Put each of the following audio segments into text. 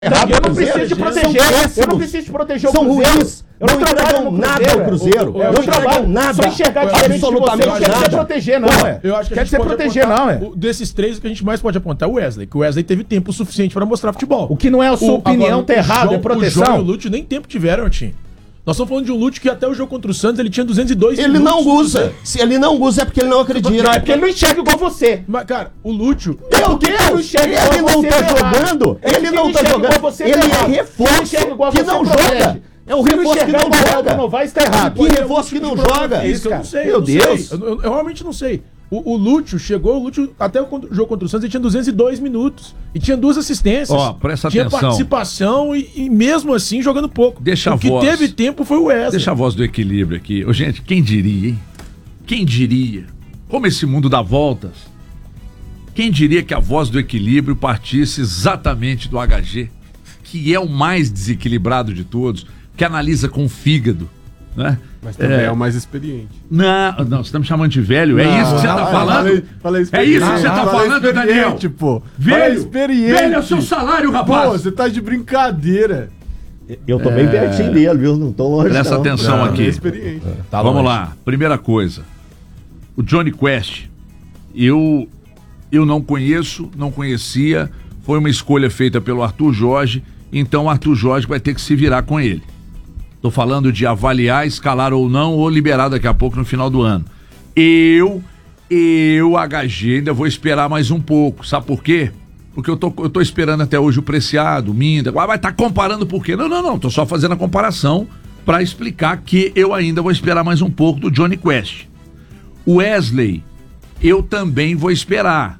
errado. Eu não preciso de proteger. Eu não preciso de proteger o Cruzeiro. São ruins. Eu não trabalho nada ao Cruzeiro. Eu não trabalho nada. Só enxergar diferente de você. Não quer proteger, não. Eu acho que quer proteger, não. Desses três, o que a gente mais pode apontar é o Wesley. Que o Wesley teve tempo suficiente para mostrar futebol. O que não é a sua opinião, tá errado, é proteção. O João e o Lúcio nem tempo tiveram, Tim. Nós estamos falando de um Lúcio que até o jogo contra o Santos ele tinha 202 minutos. Ele não usa. Se ele não usa é porque ele não acredita. Não, é porque ele não enxerga igual você. Mas, cara, o Lúcio... Meu Deus, ele não tá jogando. Ele não tá jogando. Ele é reforço que não joga. É um reforço que não joga. Não vai estar errado. Que reforço que não joga? Isso eu não sei. Meu Deus. Eu realmente não sei. O Lúcio chegou, até o jogo contra o Santos, ele tinha 202 minutos. E tinha 2 assistências. Ó, presta tinha atenção. Participação e mesmo assim jogando pouco. Deixa o que teve tempo foi o Wesley. Deixa a voz do equilíbrio aqui. Ô, gente, quem diria, hein? Quem diria? Como esse mundo dá voltas. Quem diria que a voz do equilíbrio partisse exatamente do HG, que é o mais desequilibrado de todos, que analisa com o fígado, né? Mas também é o mais experiente. Não, você tá me chamando de velho? É isso que você tá falando? Falei é isso que você tá falando, Daniel? Pô. Velho, experiente. Velho é o seu salário, rapaz. Pô, você tá de brincadeira. Eu tô bem pertinho dele, viu? Não tô longe. Presta atenção aqui. É experiente. Tá, vamos lá. Primeira coisa. O Johnny Quest, eu não conheço, não conhecia. Foi uma escolha feita pelo Arthur Jorge. Então o Arthur Jorge vai ter que se virar com ele. Tô falando de avaliar, escalar ou não, ou liberar daqui a pouco no final do ano. Eu, HG, ainda vou esperar mais um pouco. Sabe por quê? Porque eu tô esperando até hoje o Preciado, o Minda. Vai estar comparando por quê? Não. Tô só fazendo a comparação para explicar que eu ainda vou esperar mais um pouco do Johnny Quest. O Wesley, eu também vou esperar.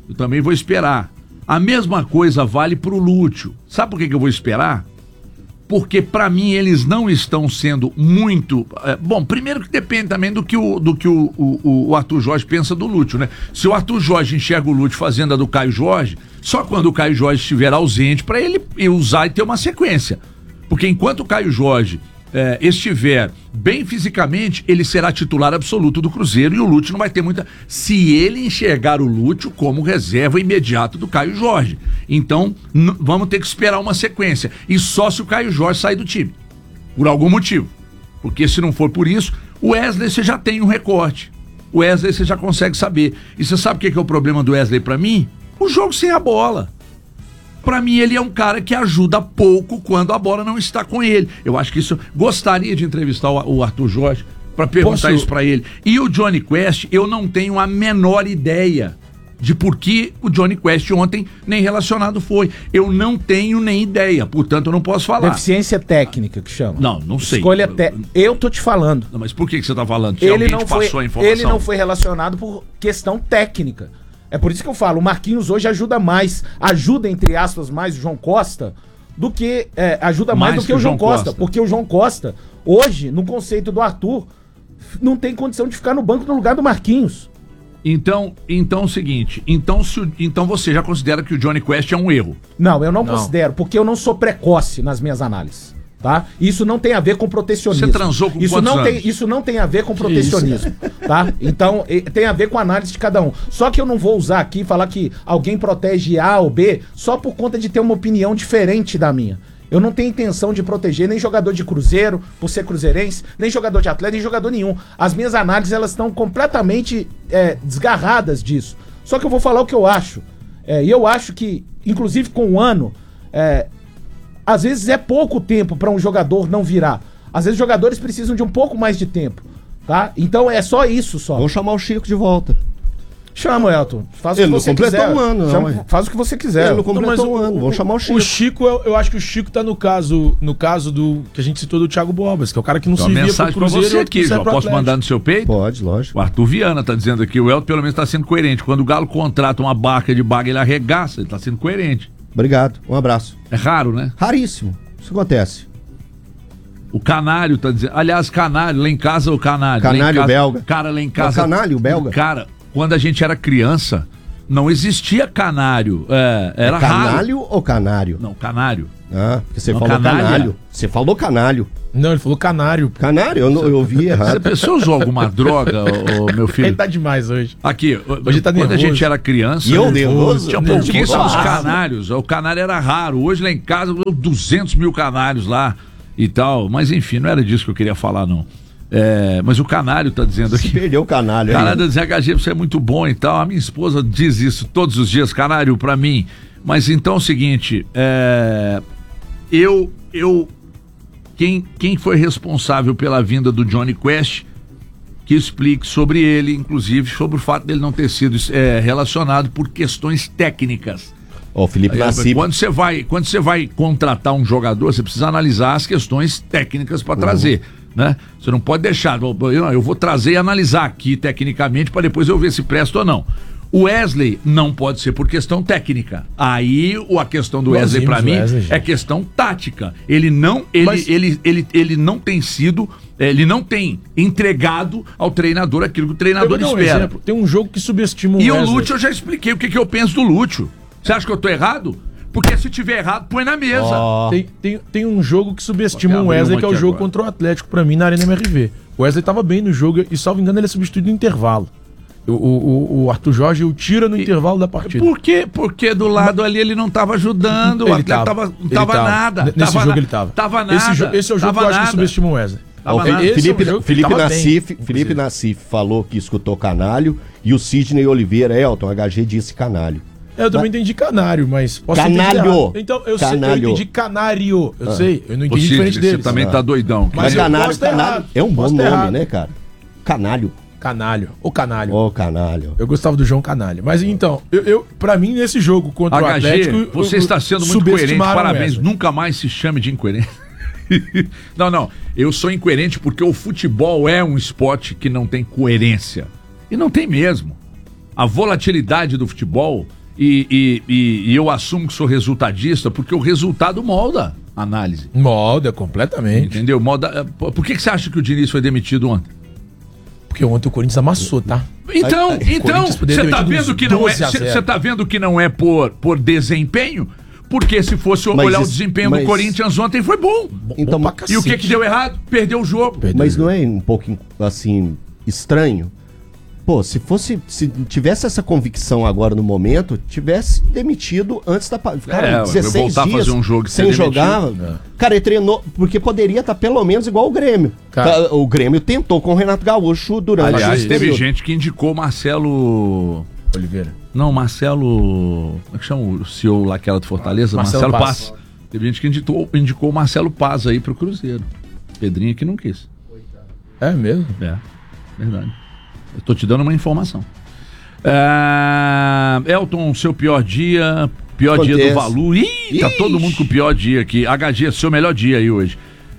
A mesma coisa vale pro Lúcio. Sabe por que eu vou esperar? Porque para mim eles não estão sendo muito... bom, primeiro que depende também do que o Arthur Jorge pensa do Lúcio, né? Se o Arthur Jorge enxerga o Lúcio fazendo a do Caio Jorge, só quando o Caio Jorge estiver ausente para ele usar e ter uma sequência. Porque enquanto o Caio Jorge estiver bem fisicamente, ele será titular absoluto do Cruzeiro e o Lúcio não vai ter muita... Se ele enxergar o Lúcio como reserva imediato do Caio Jorge. Então, vamos ter que esperar uma sequência. E só se o Caio Jorge sair do time. Por algum motivo. Porque se não for por isso, o Wesley você já tem um recorte. O Wesley você já consegue saber. E você sabe o que é o problema do Wesley pra mim? O jogo sem a bola. Pra mim, ele é um cara que ajuda pouco quando a bola não está com ele. Eu acho que isso... Gostaria de entrevistar o Arthur Jorge pra perguntar isso pra ele. E o Johnny Quest, eu não tenho a menor ideia de por que o Johnny Quest ontem nem relacionado foi. Eu não tenho nem ideia, portanto eu não posso falar. Deficiência técnica que chama. Não sei. Escolha eu tô te falando. Não, mas por que você tá falando? Se ele alguém te passou a informação? Ele não foi relacionado por questão técnica. É por isso que eu falo, o Marquinhos hoje ajuda entre aspas, mais o João Costa do que... ajuda mais do que o João Costa. Porque o João Costa, hoje, no conceito do Arthur, não tem condição de ficar no banco no lugar do Marquinhos. Então é o seguinte, então você já considera que o Johnny Quest é um erro? Não, eu não considero, porque eu não sou precoce nas minhas análises. Tá? Isso não tem a ver com protecionismo. Você transou com quantos anos? Isso não tem a ver com protecionismo, tá? Então, tem a ver com a análise de cada um. Só que eu não vou usar aqui e falar que alguém protege A ou B só por conta de ter uma opinião diferente da minha. Eu não tenho intenção de proteger nem jogador de Cruzeiro, por ser cruzeirense, nem jogador de Atlético, nem jogador nenhum. As minhas análises, elas estão completamente desgarradas disso. Só que eu vou falar o que eu acho. E eu acho que, inclusive com um ano... às vezes é pouco tempo para um jogador não virar. Às vezes os jogadores precisam de um pouco mais de tempo, tá? Então é só isso só. Vamos chamar o Chico de volta. Chama, Elton. Faz o que você quiser. Ele não completou um ano, faz o que você quiser. Ele não completou um ano. Vamos chamar o Chico. O Chico, eu acho que o Chico tá no caso do que a gente citou do Thiago Borbas, que é o cara que não se via pro Cruzeiro. Pra você aqui, João. Posso mandar no seu peito? Pode, lógico. O Arthur Viana tá dizendo aqui, o Elton pelo menos tá sendo coerente. Quando o Galo contrata uma barca de baga, ele arregaça, ele tá sendo coerente. Obrigado, um abraço. É raro, né? Raríssimo. Isso acontece. O Canário tá dizendo... Aliás, Canário, lá em casa o Canário. Canário belga. Cara, lá em casa... O Canário belga? Cara, quando a gente era criança, não existia canário. Era raro. Canalho ou canário? Não, canário. Ah, porque você Não, falou canalha. canalho. Você falou canalho. Não, ele falou canário. Canário, eu ouvi errado. Você usou alguma droga, meu Ele filho? tá demais hoje. Aqui, Hoje tá quando a nervoso. gente era criança, E eu nervoso? tinha Nervoso. pouquíssimos Tipo, canários. O canário era raro. Hoje lá em casa, 200 mil canários lá e tal. Mas enfim, não era disso que eu queria falar, não. Mas o canário tá dizendo Se aqui. perdeu o canário O aí. canário tá dizendo, HG, você é muito bom e tal. A minha esposa diz isso todos os dias, canário, pra mim. Mas então é o seguinte, quem foi responsável pela vinda do Johnny Quest, que explique sobre ele, inclusive sobre o fato dele não ter sido relacionado por questões técnicas. Ó, o Felipe Nassif. Quando você vai contratar um jogador, você precisa analisar as questões técnicas para trazer, né? Você não pode deixar, eu vou trazer e analisar aqui tecnicamente para depois eu ver se presta ou não. O Wesley não pode ser por questão técnica. Aí a questão do Wesley para mim é questão tática. Ele não tem sido, ele não tem entregado ao treinador aquilo que o treinador espera. Exemplo, tem um jogo que subestima o E Wesley. o Lúcio, eu já expliquei o que eu penso do Lúcio. Você acha que eu tô errado? Porque se tiver errado, põe na mesa. Ó, Tem um jogo que subestima Vou o abrir Wesley, uma que é o aqui jogo agora. contra o Atlético, pra mim, na Arena MRV. O Wesley tava bem no jogo e, salvo engano, ele é substituído no intervalo. O Arthur Jorge o tira no intervalo da partida. Por quê? Porque do lado ali ele não tava ajudando, o Ele atleta tava, não tava nada. Nesse Tava jogo ele tava. Tava nada. Esse é o jogo que eu acho que subestima o Wesley. Tava ó, nada. Esse é o jogo que ele tava Felipe bem, Nassif falou que escutou canalho e o Sidney Oliveira, Elton, HG disse canalho. Eu também entendi canário, mas posso Canário. ter entendido errado. Então, eu sei, eu Canário. entendi canário. Eu sei, eu não Ô, entendi Cid, diferente você deles. também tá doidão. Mas Mas eu canário, posso ter errado. é um bom Posso ter nome, errado. né, cara? Canalho. Canalho. Ou canalho. Ô, canalho. Eu gostava do João Canalha. Mas então, pra mim, nesse jogo contra o Atlético. HG, você está sendo muito coerente, parabéns. Nunca mais se chame de incoerente. Não, eu sou incoerente porque o futebol é um esporte que não tem coerência. E não tem mesmo. A volatilidade do futebol, e eu assumo que sou resultadista, porque o resultado molda a análise. Molda completamente. Entendeu? Molda. Por que você acha que o Diniz foi demitido ontem? Porque ontem o Corinthians amassou, tá? Então, Corinthians poderia você ter tá metido vendo uns que não é, 12 a 0. você tá vendo que não é por desempenho? Porque se fosse Mas olhar o isso- desempenho mas- do Corinthians ontem foi bom. Então, Bom pra E o cacete. que deu errado? Perdeu o jogo. Mas não é um pouco, assim, estranho? Pô, se tivesse essa convicção agora no momento, tivesse demitido antes da... Cara, vai voltar a fazer um jogo e sem ser jogar. demitido. Cara, ele treinou, porque poderia estar pelo menos igual o Grêmio. Cara. O Grêmio tentou com o Renato Gaúcho durante Aliás, esse teve período. gente que indicou o Marcelo... Oliveira. Não, Marcelo... Como é que chama o CEO lá, aquela do Fortaleza? Marcelo Paz. Teve gente que indicou o Marcelo Paz aí pro Cruzeiro. Pedrinho que não quis. É mesmo? É, verdade. Eu tô te dando uma informação. Elton, seu pior dia dia do Acontece. Valu. Ih, tá todo mundo com o pior dia aqui. HG, seu melhor dia aí hoje.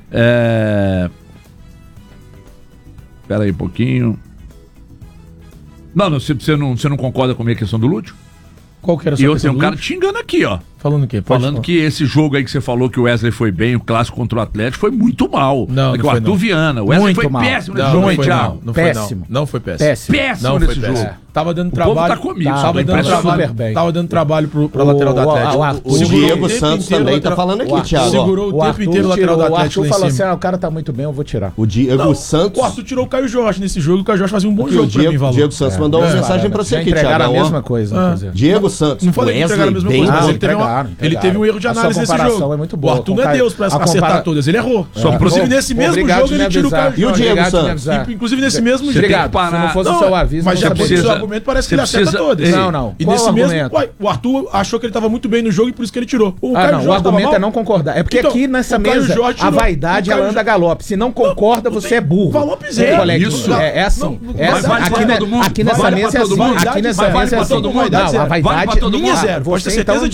Espera aí um pouquinho. Não, você não concorda com a minha questão do Lúcio? Qual que era a E sua eu questão tenho um do cara Lúcio? te xingando aqui, ó. Falando o quê? Pode Falando falar. que esse jogo aí que você falou que o Wesley foi bem, o clássico contra o Atlético, foi muito mal. Não, que não o foi, Arthur não. Viana. O Wesley Muito foi mal. péssimo nesse Não, jogo, não hein, foi Thiago? não. Não foi Péssimo. não. Não foi péssimo. Péssimo. Péssimo Não nesse foi jogo. péssimo. Tava dando O povo trabalho. tá comigo, Tava tá dando impressionado. trabalho, Super bem. tava dando trabalho pra lateral do Atlético. O Segurou Diego tempo Santos inteiro também lateral- tá falando aqui, o Arthur Thiago. ó. Segurou o tempo inteiro o lateral do o Atlético Arthur lá em falou assim, cima. o cara tá muito bem, eu vou tirar. O Diego Não, Santos. O Arthur tirou o Caio Jorge nesse jogo, e o Caio Jorge fazia um bom Porque jogo o pra mim, Diego, Valor. Diego Santos mandou uma mensagem pra você Já aqui, entregaram Thiago. a ó. mesma coisa, inclusive. Diego Santos. Não falei que entregaram a mesma bem coisa, mas bom. ele teve, entregaram. ele teve um erro de A sua análise nesse comparação jogo. é muito O boa. Arthur não é Deus pra A acertar compara- todas, ele errou. Só Inclusive por- nesse mesmo Obrigado jogo de ele me tira o Caio avisar. E o Jorge. Diego Obrigado de me Santos? avisar. Inclusive nesse mesmo jogo. Obrigado. parar- Se não fosse Não, o seu aviso, mas não já saberia. precisa, o argumento parece que ele você acerta precisa- todas. Não. E Qual nesse o mesmo, argumento? uai, o Arthur achou que ele tava muito bem no jogo e por isso que ele tirou. O Caio Não, o Jorge tava argumento mal? é não concordar. É porque Então, aqui nessa o Caio mesa, Jorge a tirou. vaidade O Caio ela anda Jorge- galope. Se não concorda, Não você tem- é burro. Falou pra zero. Coleguinha. Isso. É assim. Não, É assim. vale pra Aqui, todo mundo. aqui nessa Vale mesa pra é todo assim. mundo. Aqui nessa Vale mesa é pra assim. todo mundo. Não, a Vale vaidade pra todo Minha mundo. zero. Pode ter Você certeza então disso. mais A tua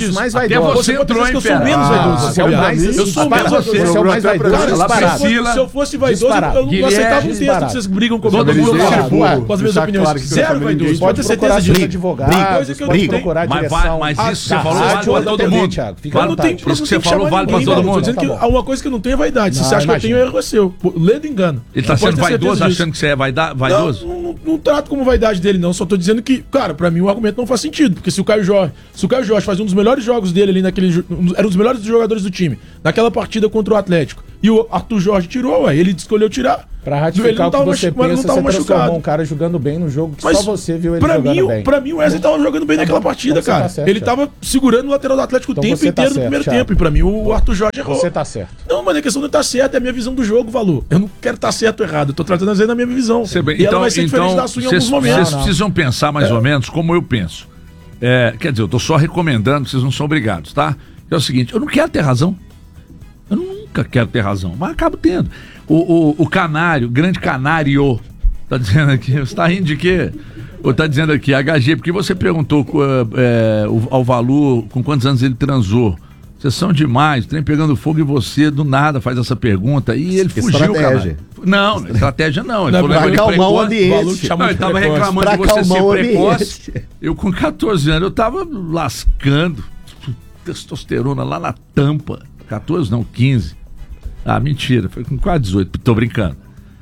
vaidoso. você pode entrou dizer que eu em sou menos vaidoso. Você é o mais... Eu sou disparado. menos vaidoso. Você é o mais vaidoso. Cara, Disparado. Priscila, Se eu fosse vaidoso, disparado. eu não aceitava um texto Disparado. que vocês brigam comigo. Todo mundo com as minhas Deixar opiniões. claro que Zero também vaidoso. ninguém Pode ter procurar certeza seus disso. advogados, Coisa que eu pode não tenho. procurar Mas direção. isso que você da falou vale rádio pra todo também, mundo. Thiago. Fica à Mas não tem, vontade. Isso que você falou vale pra todo Tô mundo. dizendo que Tá bom. uma coisa que eu não tenho é vaidade. Se Não, você acha que eu imagina. tenho, erro é seu. Lendo engano. Ele tá Pode sendo ter certeza vaidoso, disso. achando que você é vaidoso? Não trato como vaidade dele, não. Só tô dizendo que, cara, pra mim o argumento não faz sentido. Porque se o Caio Jorge faz um dos melhores jogos dele ali era um dos melhores jogadores do time, naquela partida contra o Atlético, e o Arthur Jorge tirou, ele escolheu tirar. Pra Ele ratificar não o que tava você mas não pensa, tava você transformou machucado. um cara jogando bem no jogo que Mas só você viu ele jogando bem. Pra mim, o Wesley tava jogando bem naquela partida, então você cara. tá certo, Ele Thiago. tava segurando o lateral do Atlético o Então tempo você tá inteiro no certo, primeiro Thiago. tempo. E pra mim, o Arthur Jorge errou. Você tá certo. Não, mas a questão não tá certa, é a minha visão do jogo, Valor. Eu não quero estar certo ou errado, eu tô tratando às vezes da minha visão. E ela vai ser diferente da sua em alguns momentos. Vocês precisam pensar mais ou menos como eu penso. Quer dizer, eu tô só recomendando, vocês não são obrigados, tá? É o seguinte, eu não quero ter razão. Eu nunca quero ter razão, mas acabo tendo. O Canário, grande Canário, tá dizendo aqui, você tá rindo de quê? Ou tá dizendo aqui, HG, porque você perguntou ao Valu com quantos anos ele transou. Vocês são demais, o trem pegando fogo em você, do nada faz essa pergunta. E ele fugiu, cara. Não, estratégia não. Ele Pra acalmar o ambiente. Ele tava reclamando de você ser precoce. Eu com 14 anos, eu tava lascando testosterona lá na tampa. 14 não, 15. Ah, mentira, foi com quase 18. Tô brincando.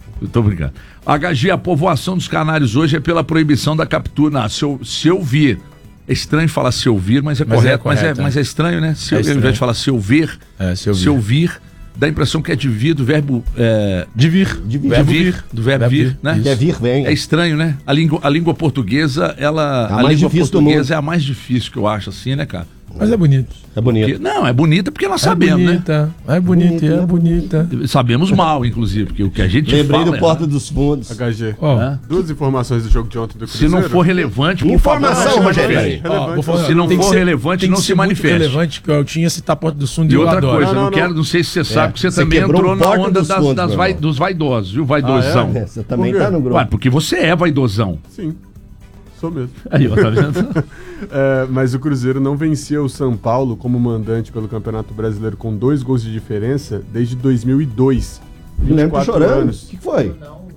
HG, a povoação dos canários hoje é pela proibição da captura. Não, se eu vir. É estranho falar se ouvir, mas é correto. Mas é estranho, né? Ao invés de falar se ouvir, se ouvir, dá a impressão que é de vir do verbo. De vir. Do verbo vir, né? Quer vir, vem. É estranho, né? A língua portuguesa, a língua portuguesa é a mais difícil que eu acho, assim, né, cara? Mas é bonito. É bonito. Não, é bonita porque nós sabemos, né? É bonita. Sabemos mal, inclusive, porque o que a gente Lembrei fala... do Porta dos Fundos. HG. Duas informações do jogo de ontem do Se Cruzeiro. não for relevante, por Informação, favor, Rogério. Se não for relevante, não se manifeste. relevante que eu tinha citar Porta do Fundo E outra adoro. coisa, não sei se você sabe que você Você também quebrou entrou um na Porta onda dos Fundos, dos vaidosos, viu? Vaidosão. Você também Por quê? tá no grupo. Ué, porque você é vaidosão. Sim, sou mesmo. Aí, ó, tá vendo? Mas o Cruzeiro não vencia o São Paulo como mandante pelo Campeonato Brasileiro com 2 gols de diferença desde 2002. Me lembro chorando. anos. O que foi?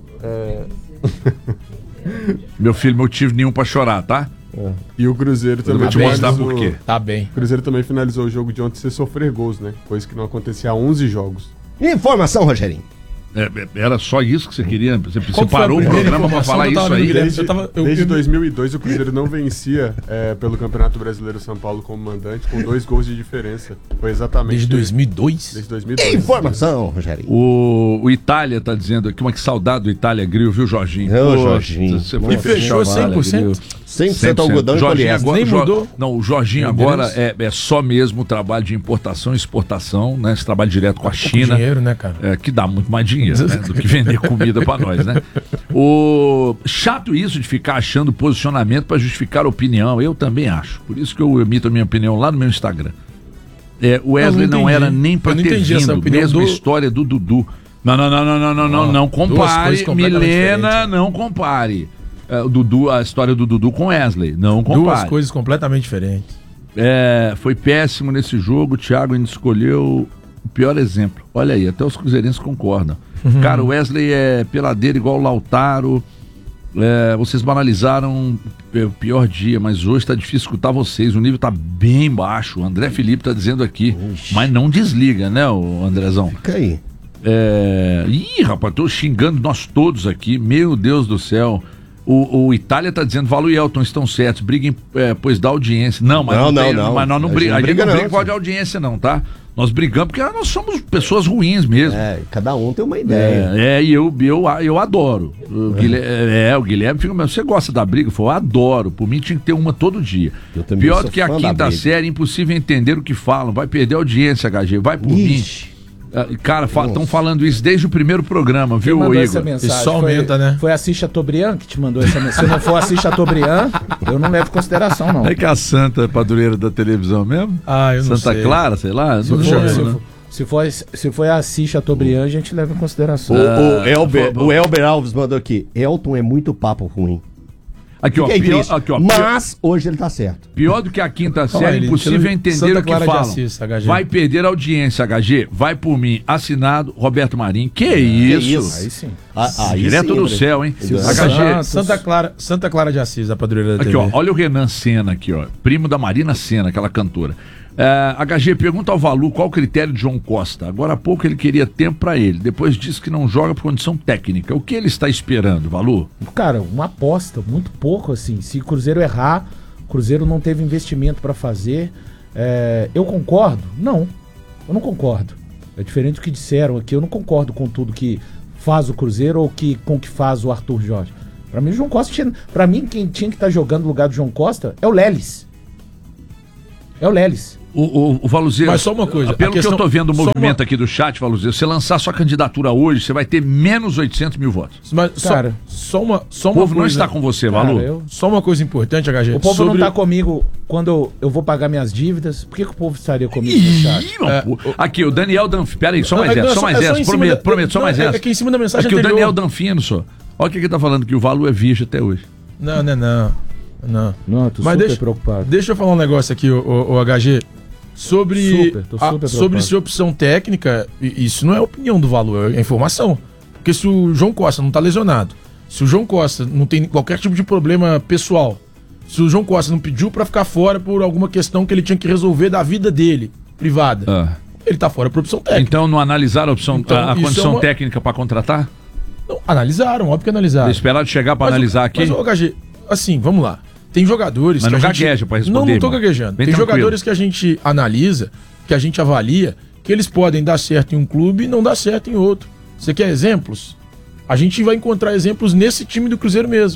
Meu filho, não tive nenhum pra chorar, tá? E o Cruzeiro Eu também vou te mostrar finalizou- por quê. Tá bem. O Cruzeiro também finalizou o jogo de ontem sem sofrer gols, né? Coisa que não acontecia há 11 jogos. Informação, Rogerinho. Era só isso que você queria? Você Qual foi a parou o primeira programa pra informação? falar Eu tava isso vendo aí? Guilherme. Desde, desde 2002 o Cruzeiro não vencia pelo Campeonato Brasileiro São Paulo como mandante com 2 gols de diferença. Foi exatamente Desde 2002? Desde 2002. Informação, Rogerinho. O Itália tá dizendo aqui, que saudade do Itália Grill, viu, Jorginho? Ô, Poxa, Jorginho. Você E fechou 100%? 100% algodão e Jorginho poliéster. agora, Nem mudou? Não, o Jorginho Meu agora Deus. é só mesmo o trabalho de importação e exportação, né? Esse trabalho direto com a China. Dinheiro, né, cara? Que dá muito mais dinheiro, né, do que vender comida pra nós, né? O chato isso de ficar achando posicionamento pra justificar a opinião, eu também acho. Por isso que eu emito a minha opinião lá no meu Instagram. O Wesley não era nem pra Eu não ter entendi essa vindo, opinião mesma do- história do Dudu. Não duas compare, coisas completamente Milena, diferentes. não compare. O Dudu, a história do Dudu com Wesley, não compare. Duas coisas completamente diferentes. Foi péssimo nesse jogo, o Thiago ainda escolheu o pior exemplo. Olha aí, até os cruzeirenses concordam. Cara, o Wesley é peladeiro igual o Lautaro. Vocês banalizaram o pior dia, mas hoje tá difícil escutar vocês. O nível tá bem baixo. O André Felipe tá dizendo aqui. Mas não desliga, né, o Andrezão? Fica aí. Ih, rapaz, tô xingando nós todos aqui. Meu Deus do céu. O Itália tá dizendo, Valu e Elton estão certos, briguem, pois dá audiência. Não, mas Não. Mas nós não A gente brigamos. A gente briga não briga não, por causa de audiência, não, tá? Nós brigamos porque nós somos pessoas ruins mesmo. Cada um tem uma ideia. E eu adoro. O Guilherme fica, mas você gosta da briga? Eu falo, adoro. Por mim tinha que ter uma todo dia. Eu também Pior sou do que a fã da quinta briga. série, impossível entender o que falam. Vai perder a audiência, HG. Vai por Ixi. mim. Cara, estão falando isso desde o primeiro programa, viu, Mandou Igor? essa mensagem. Isso só aumenta, né? Foi a Assis Chateaubriand que te mandou essa mensagem. Se não for a Assis Chateaubriand, eu não levo em consideração, não. É que a Santa padroeira da televisão mesmo? Eu não Santa sei. Clara, sei lá? Não Se for a Assis Chateaubriand, a gente leva em consideração. O Elber Alves mandou aqui. Elton é muito papo ruim. Aqui, ó, Fiquei pior, triste. aqui, ó, Mas hoje ele tá certo. pior do que a quinta série, ele impossível tirou entender Santa o que Clara de falam. Assis, HG. Vai perder a audiência, HG. Vai por mim. Assinado, Roberto Marinho. Que isso? Aí sim. Aí Direto sim, do Bre. céu, hein? Ah, HG. Santa Clara de Assis, a padroeira da Aqui, TV. ó, olha o Renan Senna aqui, ó. Primo da Marina Senna, aquela cantora. HG, pergunta ao Valu qual o critério de João Costa. Agora há pouco ele queria tempo pra ele. Depois disse que não joga por condição técnica. O que ele está esperando, Valu? Cara, uma aposta, muito pouco assim. Se o Cruzeiro errar, o Cruzeiro não teve investimento pra fazer. Eu concordo? Não, eu não concordo. É diferente do que disseram aqui. Eu não concordo com tudo que faz o Cruzeiro ou com o que faz o Arthur Jorge. Pra mim, o João Costa pra mim, quem tinha que estar jogando no lugar do João Costa é o Lelis. É o Lelis. O Valuzeiro, Mas só uma coisa, pelo a questão- que eu tô vendo o só movimento uma- aqui do chat, Valuzeiro, você lançar sua candidatura hoje, você vai ter menos 800 mil votos. Mas Cara, só uma O povo não está com você, Valu. Cara, Só uma coisa importante, HG. O povo não tá comigo quando eu vou pagar minhas dívidas. Por que o povo estaria comigo no chat? Ih, não, pô. Aqui, o Daniel Danfino. Pera aí, só mais Não, essa, só mais é só essa. em cima Prometo, só mais essa. É que em cima da mensagem Aqui, o anterior. Daniel Danfino, só. Olha o que ele tá falando, que o Valu é virgem até hoje. Não. Não, eu tô Mas super preocupado. Deixa eu falar um negócio aqui, o HG. Sobre, Tô super sobre preocupado. se opção técnica, isso não é opinião do Valu, é informação. Porque se o João Costa não tá lesionado, se o João Costa não tem qualquer tipo de problema pessoal, se o João Costa não pediu pra ficar fora por alguma questão que ele tinha que resolver da vida dele, privada, ele tá fora por opção técnica. Então não analisaram a opção, Então, a isso condição é uma- técnica pra contratar? Não, analisaram, óbvio que analisaram. Esperaram chegar pra Mas analisar aqui? Mas, HG, assim, vamos lá. Tem jogadores Mas que não a gente... gagueja pra responder, Não tô irmão. gaguejando. Bem Tem tranquilo. jogadores que a gente analisa, que a gente avalia, que eles podem dar certo em um clube e não dar certo em outro. Você quer exemplos? A gente vai encontrar exemplos nesse time do Cruzeiro mesmo.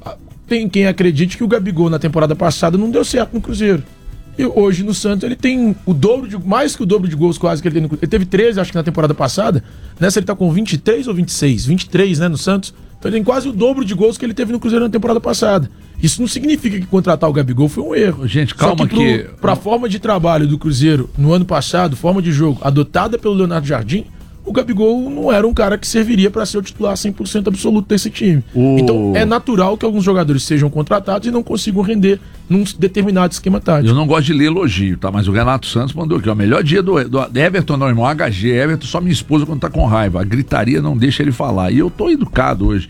Tem quem acredite que o Gabigol na temporada passada não deu certo no Cruzeiro. E hoje no Santos ele tem o dobro de, mais que o dobro de gols quase que ele tem no Cruzeiro. Ele teve 13, acho que na temporada passada. Nessa ele tá com 23 ou 26? 23, né, no Santos. Então ele tem quase o dobro de gols que ele teve no Cruzeiro na temporada passada. Isso não significa que contratar o Gabigol foi um erro. Gente, calma Só que que... pra forma de trabalho do Cruzeiro no ano passado, forma de jogo adotada pelo Leonardo Jardim, o Gabigol não era um cara que serviria para ser o titular 100% absoluto desse time. Então é natural que alguns jogadores sejam contratados e não consigam render num determinado esquema tático. Eu não gosto de ler elogio, tá? Mas o Renato Santos mandou aqui, ó. Melhor dia do Everton, não, irmão. HG, Everton, só minha esposa quando tá com raiva. A gritaria não deixa ele falar. E eu tô educado hoje.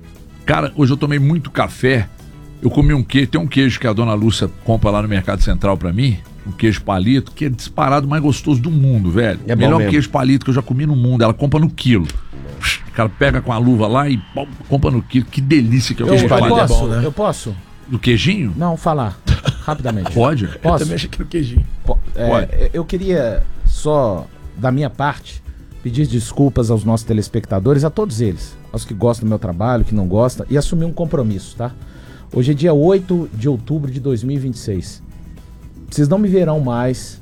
Cara, hoje eu tomei muito café. Eu comi um queijo, tem um queijo que a dona Lúcia compra lá no Mercado Central pra mim, um queijo palito, que é disparado mais gostoso do mundo, velho. É bom melhor mesmo. queijo palito que eu já comi no mundo. Ela compra no quilo. O cara pega com a luva lá e pum, compra no quilo. Que delícia que é o queijo palito. palito. é bom, né? Eu posso? Do queijinho? Não, falar. Rapidamente. Pode. Eu Posso? também achei que era o queijinho. Pode. Eu queria só, da minha parte, pedir desculpas aos nossos telespectadores, a todos eles, aos que gostam do meu trabalho, que não gostam, e assumir um compromisso, tá? Hoje é dia 8 de outubro de 2026. Vocês não me verão mais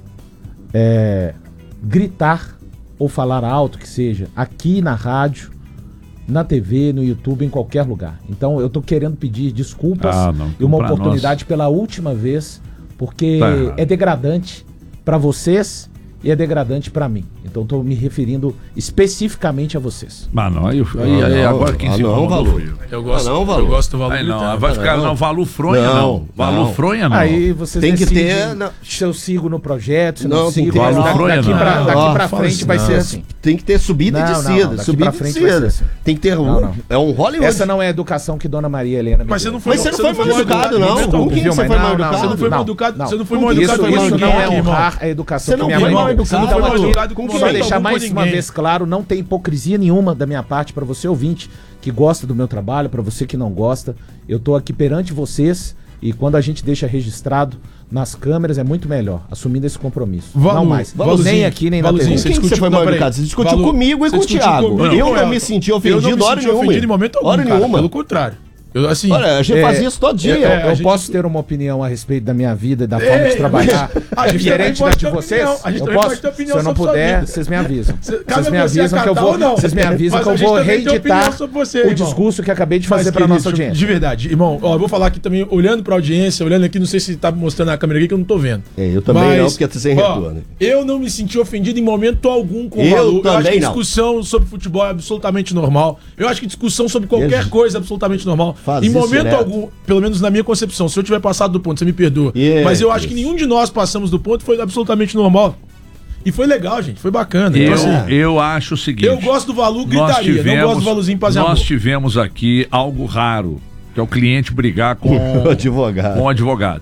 gritar ou falar alto que seja aqui na rádio, na TV, no YouTube, em qualquer lugar. Então eu tô querendo pedir desculpas e uma pra oportunidade pela última vez, porque Tá errado. é degradante pra vocês e é degradante pra mim. Então tô me referindo especificamente a vocês. Mas não, aí não. agora quem se não, incomodou Valu. fui eu. Eu gosto, não, Valu. eu gosto do Valu. Aí não, gritando. vai ficar, não, Valu Fronha não. Não, Valu não. Fronha não. Aí vocês Tem que decidem ter, não. se eu sigo no projeto, se Não, não tem sigo. que ter. mas Valu Fronha, daqui não. pra, daqui Ó, pra fala frente isso, vai não. ser assim. Tem que ter subida Não, e não, descida. daqui Subida pra e frente vai ser descida. assim. Tem que ter Não, não. É um Hollywood. Essa não é a educação que Dona Maria Helena me Mas você deu. não foi, Mas você não foi mal educado, não. Desculpa, Com quem viu, você mas foi mal não, educado? Você não foi mal Não, educado, não. você não foi mal educado com Isso ninguém não é aqui, irmão. honrar a educação Você que não minha foi mãe mal me deu. educado, Então, Valu. aqui, Com só quem? deixar Com mais uma ninguém. vez claro, não tem hipocrisia nenhuma da minha parte pra você ouvinte que gosta do meu trabalho, pra você que não gosta. Eu tô aqui perante vocês e quando a gente deixa registrado nas câmeras é muito melhor, assumindo esse compromisso. Valu, não mais. Valuzinho, Nem aqui, nem na Valuzinho, TV. Com quem que você foi mal educado? Você discutiu Valu, comigo e você com o discutiu Thiago. comigo, Eu com não ela. me senti Eu ofendido não me hora senti ofendido em nenhuma. momento algum, Hora cara, nenhuma. pelo contrário. Eu, assim, Olha, a gente faz isso todo dia. a Eu gente- posso ter uma opinião a respeito da minha vida e da forma de trabalhar diferente da de vocês, eu posso, se eu não puder, vocês me avisam. Vocês me avisam que eu vou, vocês me avisam que eu vou reeditar o discurso que acabei de fazer pra nossa audiência. De verdade, irmão, ó, eu vou falar aqui também, olhando pra audiência, olhando aqui, não sei se tá mostrando na câmera aqui que eu não tô vendo. Eu também não, porque tá sem retorno. Eu não me senti ofendido em momento algum com o Valu. Eu acho que discussão sobre futebol é absolutamente normal. Eu acho que discussão sobre qualquer coisa é absolutamente normal. Em momento algum, pelo menos na minha concepção, se eu tiver passado do ponto, você me perdoa. Mas eu acho que nenhum de nós passamos do ponto, foi absolutamente normal. E foi legal, gente, foi bacana. Eu acho o seguinte... Eu gosto do Valu, gritaria, não gosto do Valuzinho paz e amor. Nós tivemos aqui algo raro, que é o cliente brigar com o advogado. Com o advogado.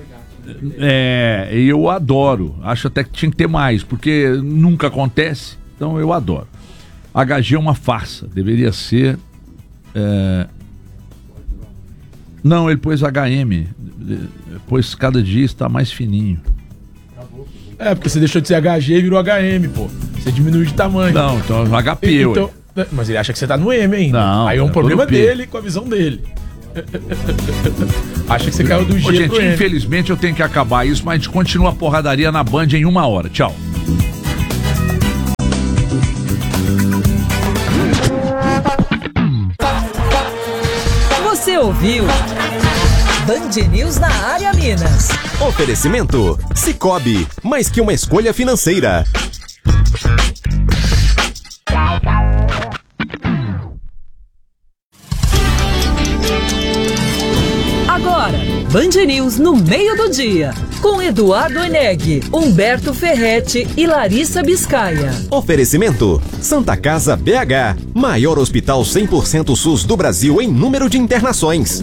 Eu adoro, acho até que tinha que ter mais, porque nunca acontece, então eu adoro. HG é uma farsa, deveria ser... Não, ele pôs HM, pois cada dia está mais fininho. Porque você deixou de ser HG e virou HM, pô. Você diminuiu de tamanho. Não, então HP, então, mas ele acha que você tá no M ainda. Não, aí é um problema dele com a visão dele. Acha que você caiu do G. Gente, infelizmente eu tenho que acabar isso, mas a gente continua a porradaria na Band em 1 hora. Tchau. Você ouviu Band News na área Minas. Oferecimento Sicoob, mais que uma escolha financeira. Agora, Band News no meio do dia, com Eduardo Eneg, Humberto Ferretti e Larissa Biscaia. Oferecimento Santa Casa BH, maior hospital 100% SUS do Brasil em número de internações.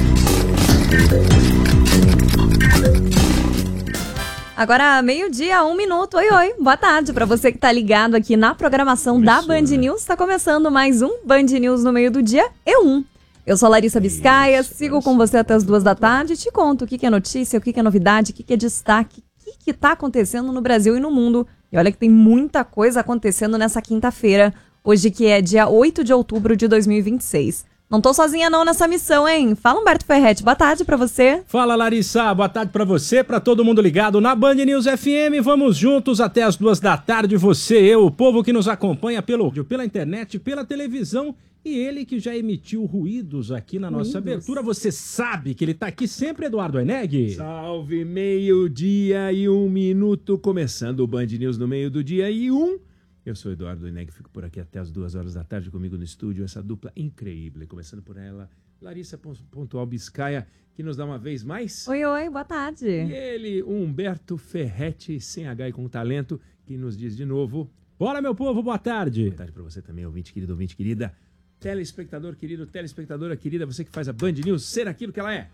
Agora, meio-dia, 1 minuto. Oi, boa tarde para você que tá ligado aqui na programação da Band News. Tá começando mais um Band News no meio do dia, E1. Eu sou a Larissa Biscaia, sigo com você até as 2 da tarde e te conto o que é notícia, o que é novidade, o que é destaque, o que tá acontecendo no Brasil e no mundo. E olha que tem muita coisa acontecendo nessa quinta-feira, hoje que é dia 8 de outubro de 2026. Não tô sozinha não nessa missão, hein? Fala, Humberto Ferretti, boa tarde pra você. Fala, Larissa, boa tarde pra você, pra todo mundo ligado na Band News FM. Vamos juntos até as 2 da tarde, você, eu, o povo que nos acompanha pela internet, pela televisão e ele que já emitiu ruídos aqui na nossa abertura. Você sabe que ele tá aqui sempre, Eduardo Eneg. Salve, meio-dia e 1 minuto, começando o Band News no meio do dia e 1. Eu sou Eduardo Eneg, fico por aqui até as 2 horas da tarde comigo no estúdio, essa dupla incrível, começando por ela, Larissa Pontual Biscaia, que nos dá uma vez mais. Oi, boa tarde. E ele, Humberto Ferretti, sem H e com talento, que nos diz de novo. Bora, meu povo, boa tarde. Boa tarde pra você também, ouvinte querido, ouvinte querida. Telespectador querido, telespectadora querida, você que faz a Band News ser aquilo que ela é.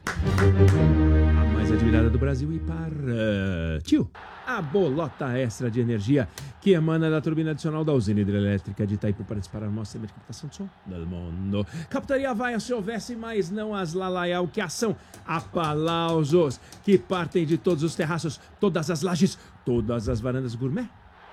A mais admirada do Brasil e partiu a bolota extra de energia que emana da turbina adicional da usina hidrelétrica de Itaipu para disparar o maior sistema de captação de som do mundo. Captaria vai se houvesse, mas não as lalaial, que ação. Aplausos que partem de todos os terraços, todas as lajes, todas as varandas gourmet.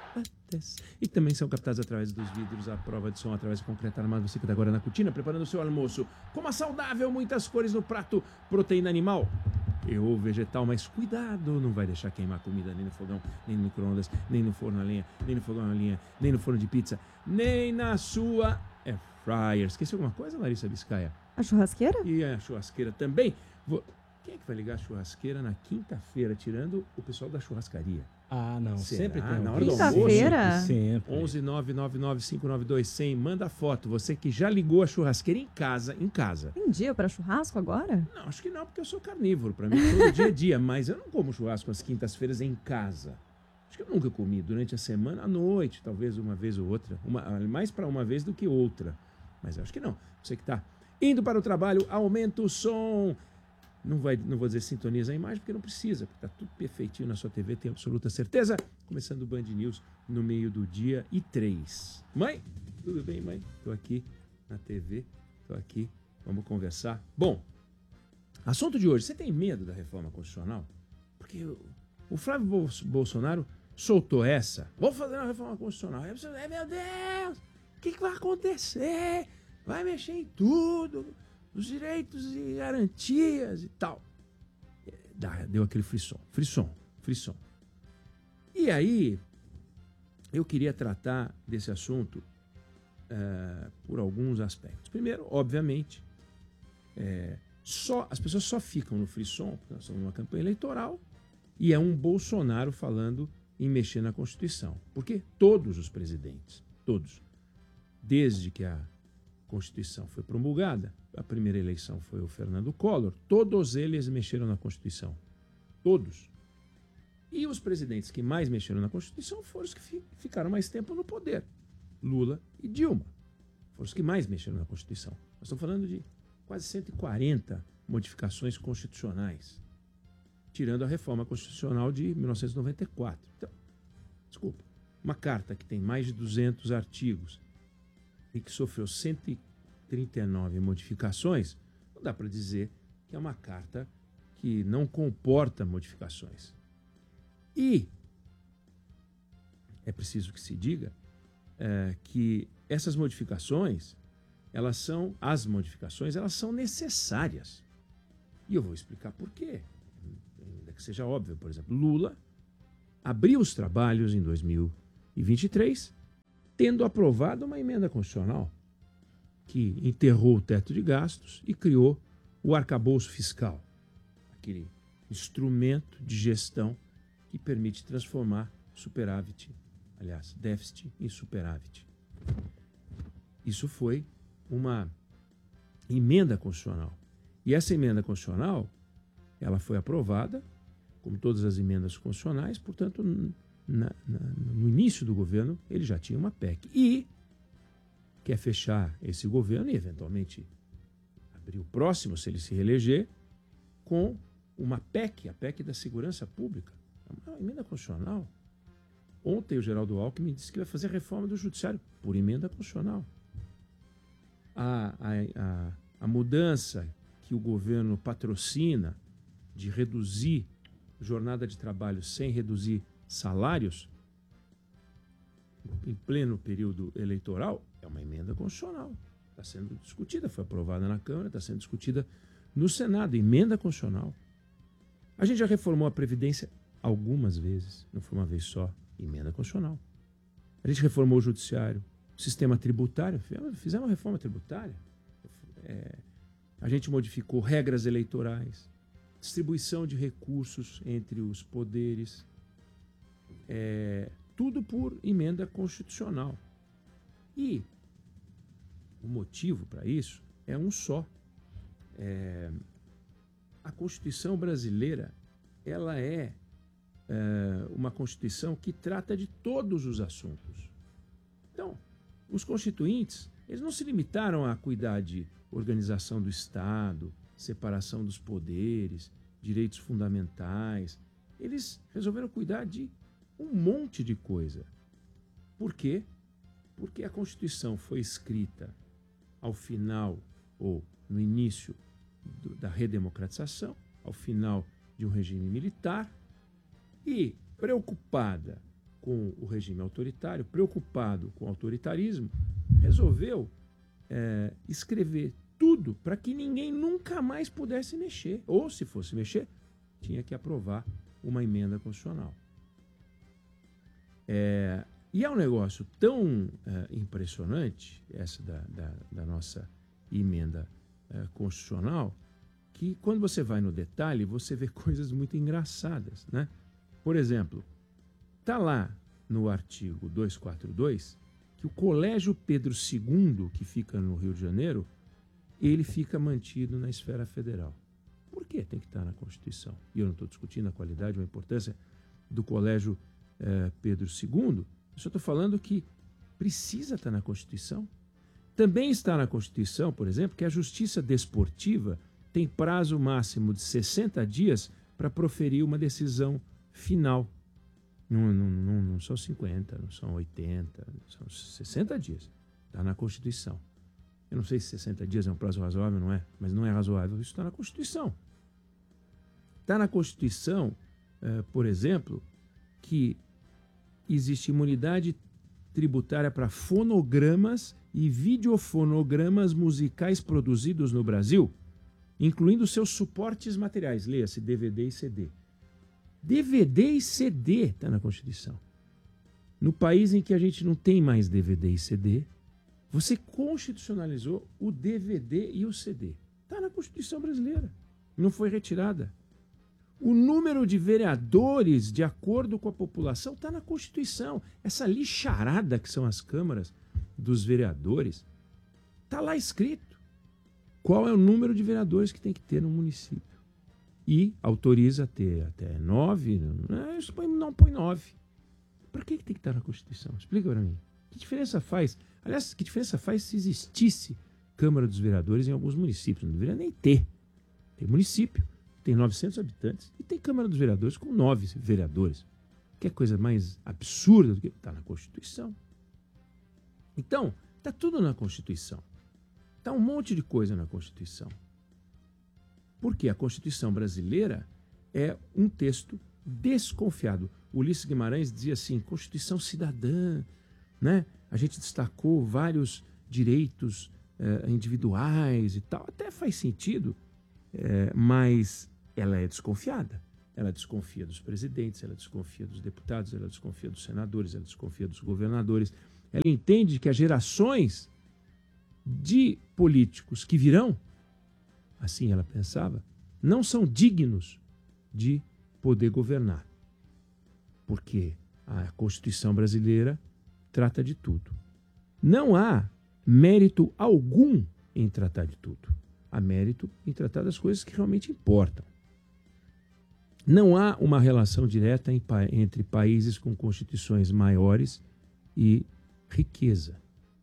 E também são captados através dos vidros à prova de som, através de concreto armado. Você que está agora na cortina, preparando o seu almoço. Coma saudável, muitas cores no prato, proteína animal ou vegetal, mas cuidado, não vai deixar queimar comida nem no fogão, nem no micro-ondas, nem no forno a lenha, nem no fogão a lenha, nem no forno de pizza, nem na sua air fryer. Esqueceu alguma coisa, Larissa Biscaia? A churrasqueira? E a churrasqueira também. Quem é que vai ligar a churrasqueira na quinta-feira, tirando o pessoal da churrascaria? Ah, não. Será? Sempre tem. Na hora do almoço? Quinta-feira? Sempre. 11-999-592-100. Manda foto. Você que já ligou a churrasqueira em casa. Tem dia para churrasco agora? Não, acho que não, porque eu sou carnívoro. Para mim, todo dia é dia. Mas eu não como churrasco às quintas-feiras em casa. Acho que eu nunca comi durante a semana, à noite, talvez uma vez ou outra. Mais para uma vez do que outra. Mas eu acho que não. Você que está indo para o trabalho, aumenta o som. Não vou dizer sintoniza a imagem, porque não precisa, porque está tudo perfeitinho na sua TV, tenho absoluta certeza. Começando o Band News no meio do dia e 3. Mãe, tudo bem, mãe? Estou aqui na TV, estou aqui, vamos conversar. Bom, assunto de hoje, você tem medo da reforma constitucional? Porque o Flávio Bolsonaro soltou essa. Vou fazer uma reforma constitucional. Aí você, meu Deus, o que vai acontecer? Vai mexer em tudo. Os direitos e garantias e tal. Deu aquele frisson. E aí, eu queria tratar desse assunto por alguns aspectos. Primeiro, obviamente, as pessoas só ficam no frisson porque nós estamos numa campanha eleitoral e é um Bolsonaro falando em mexer na Constituição. Porque todos os presidentes, todos, desde que a Constituição foi promulgada, a primeira eleição foi o Fernando Collor, todos eles mexeram na Constituição. Todos. E os presidentes que mais mexeram na Constituição foram os que ficaram mais tempo no poder. Lula e Dilma. Foram os que mais mexeram na Constituição. Nós estamos falando de quase 140 modificações constitucionais, tirando a reforma constitucional de 1994. Então, desculpa, uma carta que tem mais de 200 artigos e que sofreu 139 modificações, não dá para dizer que é uma carta que não comporta modificações. E é preciso que se diga que essas modificações, elas são necessárias. E eu vou explicar por quê. Ainda que seja óbvio, por exemplo, Lula abriu os trabalhos em 2023, tendo aprovado uma emenda constitucional que enterrou o teto de gastos e criou o arcabouço fiscal, aquele instrumento de gestão que permite transformar déficit em superávit. Isso foi uma emenda constitucional. E essa emenda constitucional, ela foi aprovada, como todas as emendas constitucionais, portanto, no início do governo, ele já tinha uma PEC. E quer fechar esse governo e, eventualmente, abrir o próximo, se ele se reeleger, com uma PEC, a PEC da Segurança Pública. É uma emenda constitucional. Ontem o Geraldo Alckmin disse que vai fazer reforma do Judiciário por emenda constitucional. A mudança que o governo patrocina de reduzir jornada de trabalho sem reduzir salários em pleno período eleitoral é uma emenda constitucional. Está sendo discutida, foi aprovada na Câmara, está sendo discutida no Senado, emenda constitucional. A gente já reformou a Previdência algumas vezes, não foi uma vez só, emenda constitucional. A gente reformou o Judiciário, o sistema tributário, fizemos uma reforma tributária. A gente modificou regras eleitorais, distribuição de recursos entre os poderes, tudo por emenda constitucional. E o motivo para isso é um só. A Constituição brasileira, ela é uma Constituição que trata de todos os assuntos. Então, os constituintes, eles não se limitaram a cuidar de organização do Estado, separação dos poderes, direitos fundamentais. Eles resolveram cuidar de um monte de coisa. Por quê? Porque a Constituição foi escrita ao final, ou no início da redemocratização, ao final de um regime militar, e preocupada com o regime autoritário, preocupado com o autoritarismo, resolveu escrever tudo para que ninguém nunca mais pudesse mexer. Ou, se fosse mexer, tinha que aprovar uma emenda constitucional. E é um negócio tão impressionante, essa da nossa emenda constitucional, que quando você vai no detalhe, você vê coisas muito engraçadas, né? Por exemplo, está lá no artigo 242 que o Colégio Pedro II, que fica no Rio de Janeiro, ele fica mantido na esfera federal. Por que tem que estar na Constituição? E eu não estou discutindo a qualidade ou a importância do Colégio Pedro II, eu só estou falando que precisa estar na Constituição. Também está na Constituição, por exemplo, que a Justiça Desportiva tem prazo máximo de 60 dias para proferir uma decisão final. Não são 50, não são 80, são 60 dias. Está na Constituição. Eu não sei se 60 dias é um prazo razoável, não é? Mas não é razoável, isso está na Constituição. Está na Constituição, por exemplo, que existe imunidade tributária para fonogramas e videofonogramas musicais produzidos no Brasil, incluindo seus suportes materiais, leia-se DVD e CD. DVD e CD está na Constituição. No país em que a gente não tem mais DVD e CD, você constitucionalizou o DVD e o CD. Está na Constituição brasileira. Não foi retirada. O número de vereadores de acordo com a população está na Constituição. Essa lixarada que são as câmaras dos vereadores, está lá escrito qual é o número de vereadores que tem que ter no município. E autoriza a ter até 9, não põe 9. Para que tem que estar na Constituição? Explica para mim. Que diferença faz? Aliás, que diferença faz se existisse Câmara dos Vereadores em alguns municípios? Não deveria nem ter. Tem município, tem 900 habitantes e tem Câmara dos Vereadores com 9 vereadores. Que é coisa mais absurda do que está na Constituição. Então, está tudo na Constituição. Está um monte de coisa na Constituição. Porque a Constituição brasileira é um texto desconfiado. Ulisses Guimarães dizia assim, Constituição cidadã, né? A gente destacou vários direitos individuais e tal. Até faz sentido, mas ela é desconfiada. Ela desconfia dos presidentes, ela desconfia dos deputados, ela desconfia dos senadores, ela desconfia dos governadores. Ela entende que as gerações de políticos que virão, assim ela pensava, não são dignos de poder governar. Porque a Constituição brasileira trata de tudo. Não há mérito algum em tratar de tudo. Há mérito em tratar das coisas que realmente importam. Não há uma relação direta entre países com constituições maiores e riqueza.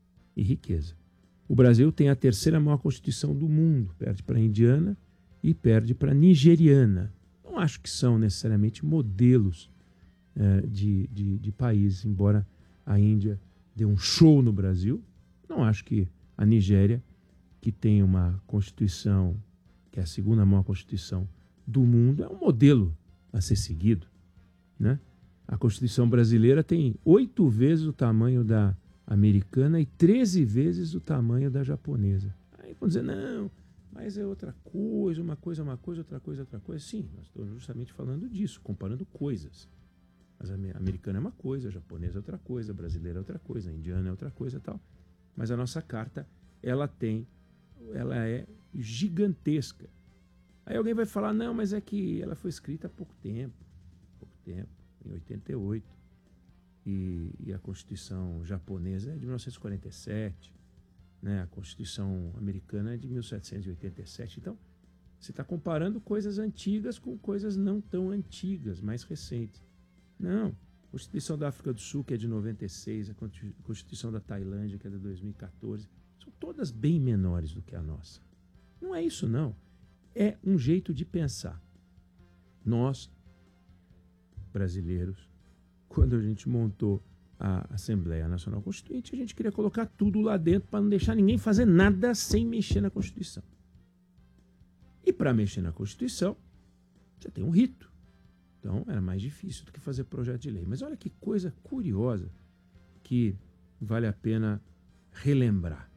O Brasil tem a terceira maior constituição do mundo, perde para a indiana e perde para a nigeriana. Não acho que são necessariamente modelos de países, embora a Índia dê um show no Brasil. Não acho que a Nigéria, que tem uma constituição, que é a segunda maior constituição do mundo, é um modelo a ser seguido, né? A Constituição brasileira tem 8 vezes o tamanho da americana e 13 vezes o tamanho da japonesa. Aí vão dizer, não, mas é outra coisa, uma coisa, outra coisa, outra coisa. Sim, nós estamos justamente falando disso, comparando coisas. Mas a americana é uma coisa, a japonesa é outra coisa, a brasileira é outra coisa, a indiana é outra coisa e tal. Mas a nossa carta, ela é gigantesca. Aí alguém vai falar, não, mas é que ela foi escrita há pouco tempo, em 88. E a Constituição japonesa é de 1947, né? A Constituição americana é de 1787. Então, você está comparando coisas antigas com coisas não tão antigas, mais recentes. Não. A Constituição da África do Sul, que é de 96, a Constituição da Tailândia, que é de 2014, são todas bem menores do que a nossa. Não é isso, não. É um jeito de pensar. Nós, brasileiros, quando a gente montou a Assembleia Nacional Constituinte, a gente queria colocar tudo lá dentro para não deixar ninguém fazer nada sem mexer na Constituição. E para mexer na Constituição, já tem um rito. Então, era mais difícil do que fazer projeto de lei. Mas olha que coisa curiosa que vale a pena relembrar.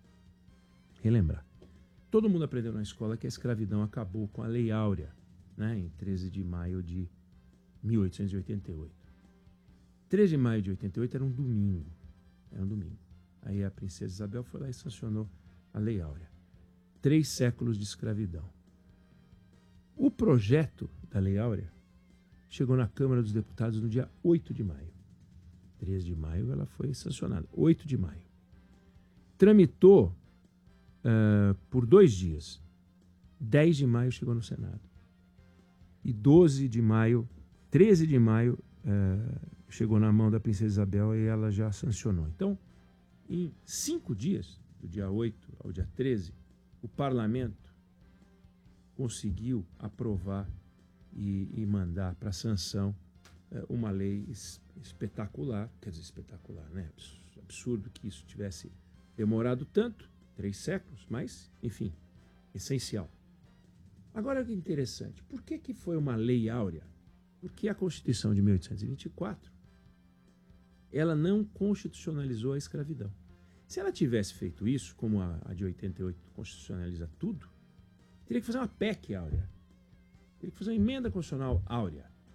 Todo mundo aprendeu na escola que a escravidão acabou com a Lei Áurea, né, em 13 de maio de 1888. 13 de maio de 88 era um domingo. Aí a princesa Isabel foi lá e sancionou a Lei Áurea. 3 séculos de escravidão. O projeto da Lei Áurea chegou na Câmara dos Deputados no dia 8 de maio. 13 de maio ela foi sancionada. 8 de maio. Tramitou por 2 dias. 10 de maio chegou no Senado. E 13 de maio chegou na mão da princesa Isabel e ela já sancionou. Então, em 5 dias, do dia 8 ao dia 13, o parlamento conseguiu aprovar e mandar para sanção uma lei espetacular, quer dizer, espetacular, né? Absurdo que isso tivesse demorado tanto, 3 séculos, mas, enfim, essencial. Agora, o que é interessante, por que foi uma lei áurea? Porque a Constituição de 1824, ela não constitucionalizou a escravidão. Se ela tivesse feito isso, como a de 88 constitucionaliza tudo, teria que fazer uma PEC áurea. Teria que fazer uma emenda constitucional áurea.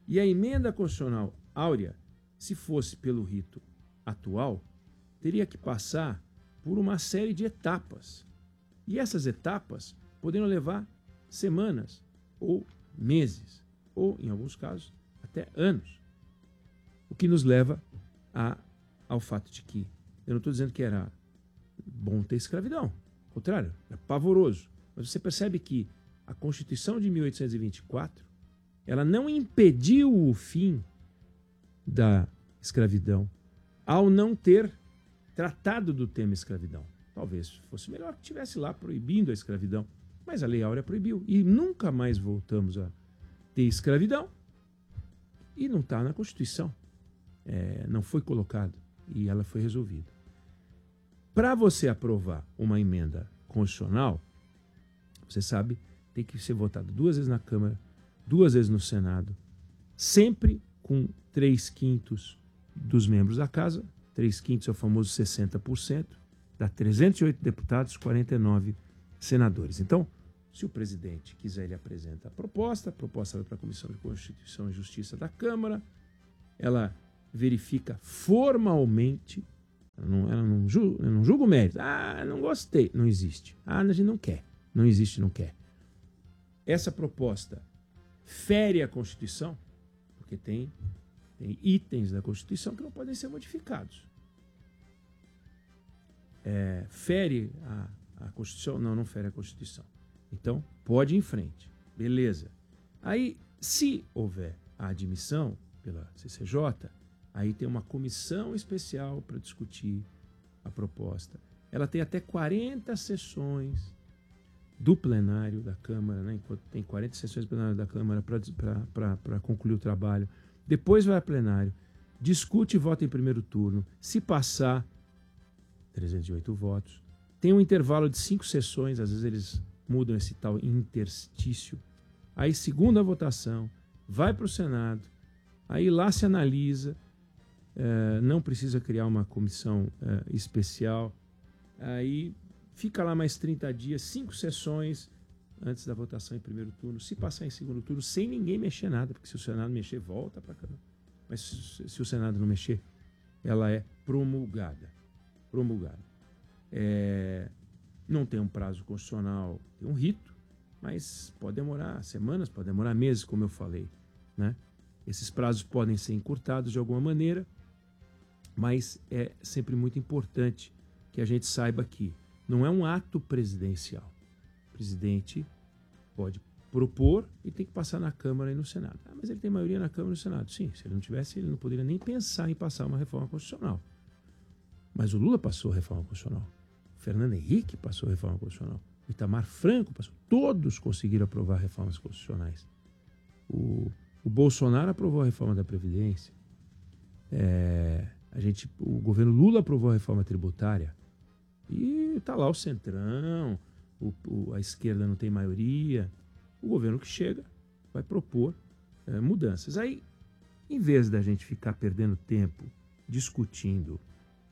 E a emenda constitucional áurea, se fosse pelo rito atual, teria que passar por uma série de etapas. E essas etapas poderiam levar semanas, ou meses, ou, em alguns casos, até anos. O que nos leva ao fato de que, eu não estou dizendo que era bom ter escravidão, ao contrário, era pavoroso. Mas você percebe que a Constituição de 1824, ela não impediu o fim da escravidão ao não ter tratado do tema escravidão. Talvez fosse melhor que tivesse lá proibindo a escravidão, mas a Lei Áurea proibiu. E nunca mais voltamos a ter escravidão e não está na Constituição. Não foi colocado e ela foi resolvida. Para você aprovar uma emenda constitucional, você sabe, tem que ser votado 2 vezes na Câmara, 2 vezes no Senado, sempre com 3/5 dos membros da Casa. 3/5 é o famoso 60%, dá 308 deputados, 49 senadores. Então, se o presidente quiser, ele apresenta a proposta vai para a Comissão de Constituição e Justiça da Câmara, ela verifica formalmente, ela não julga o mérito. Não gostei. Não existe. A gente não quer. Não existe, não quer. Essa proposta fere a Constituição, porque tem itens da Constituição que não podem ser modificados. Fere a Constituição? Não fere a Constituição. Então, pode ir em frente. Beleza. Aí, se houver a admissão pela CCJ, aí tem uma comissão especial para discutir a proposta. Ela tem até 40 sessões do plenário da Câmara, né? Enquanto tem 40 sessões do plenário da Câmara para concluir o trabalho. Depois vai a plenário, discute e vota em primeiro turno. Se passar, 308 votos. Tem um intervalo de 5 sessões, às vezes eles mudam esse tal interstício. Aí, segunda votação, vai para o Senado, aí lá se analisa, não precisa criar uma comissão especial, aí fica lá mais 30 dias, 5 sessões antes da votação em primeiro turno. Se passar em segundo turno, sem ninguém mexer nada, porque se o Senado mexer, volta para a Câmara. Mas se o Senado não mexer, ela é promulgada. Não tem um prazo constitucional, tem um rito, mas pode demorar semanas, pode demorar meses, como eu falei, né? Esses prazos podem ser encurtados de alguma maneira, mas é sempre muito importante que a gente saiba que não é um ato presidencial. O presidente pode propor e tem que passar na Câmara e no Senado. Mas ele tem maioria na Câmara e no Senado. Sim, se ele não tivesse, ele não poderia nem pensar em passar uma reforma constitucional. Mas o Lula passou a reforma constitucional. O Fernando Henrique passou a reforma constitucional. O Itamar Franco passou. Todos conseguiram aprovar reformas constitucionais. O Bolsonaro aprovou a reforma da Previdência. O governo Lula aprovou a reforma tributária. E está lá o Centrão, a esquerda não tem maioria. O governo que chega vai propor mudanças. Aí, em vez da gente ficar perdendo tempo discutindo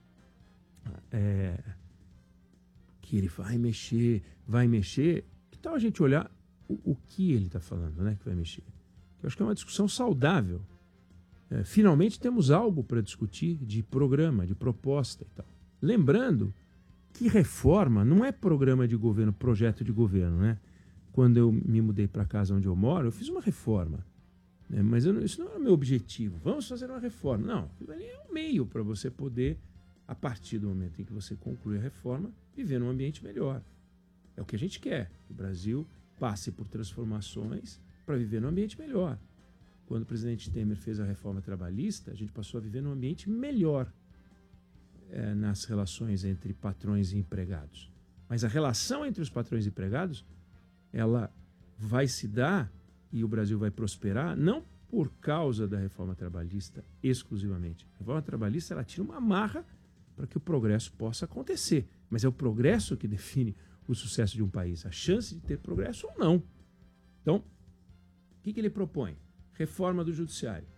que ele vai mexer, que tal a gente olhar o que ele está falando, né, que vai mexer? Eu acho que é uma discussão saudável. Finalmente temos algo para discutir de programa, de proposta e tal. Lembrando que reforma não é programa de governo, projeto de governo, né? Quando eu me mudei para a casa onde eu moro, eu fiz uma reforma. Né? Mas isso não era o meu objetivo. Vamos fazer uma reforma. Não, aquilo ali é um meio para você poder, a partir do momento em que você conclui a reforma, viver num ambiente melhor. É o que a gente quer. Que o Brasil passe por transformações para viver num ambiente melhor. Quando o presidente Temer fez a reforma trabalhista, a gente passou a viver num ambiente melhor nas relações entre patrões e empregados. Mas a relação entre os patrões e empregados, ela vai se dar e o Brasil vai prosperar, não por causa da reforma trabalhista exclusivamente. A reforma trabalhista, ela tira uma amarra para que o progresso possa acontecer. Mas é o progresso que define o sucesso de um país, a chance de ter progresso ou não. Então, o que ele propõe? Reforma do judiciário.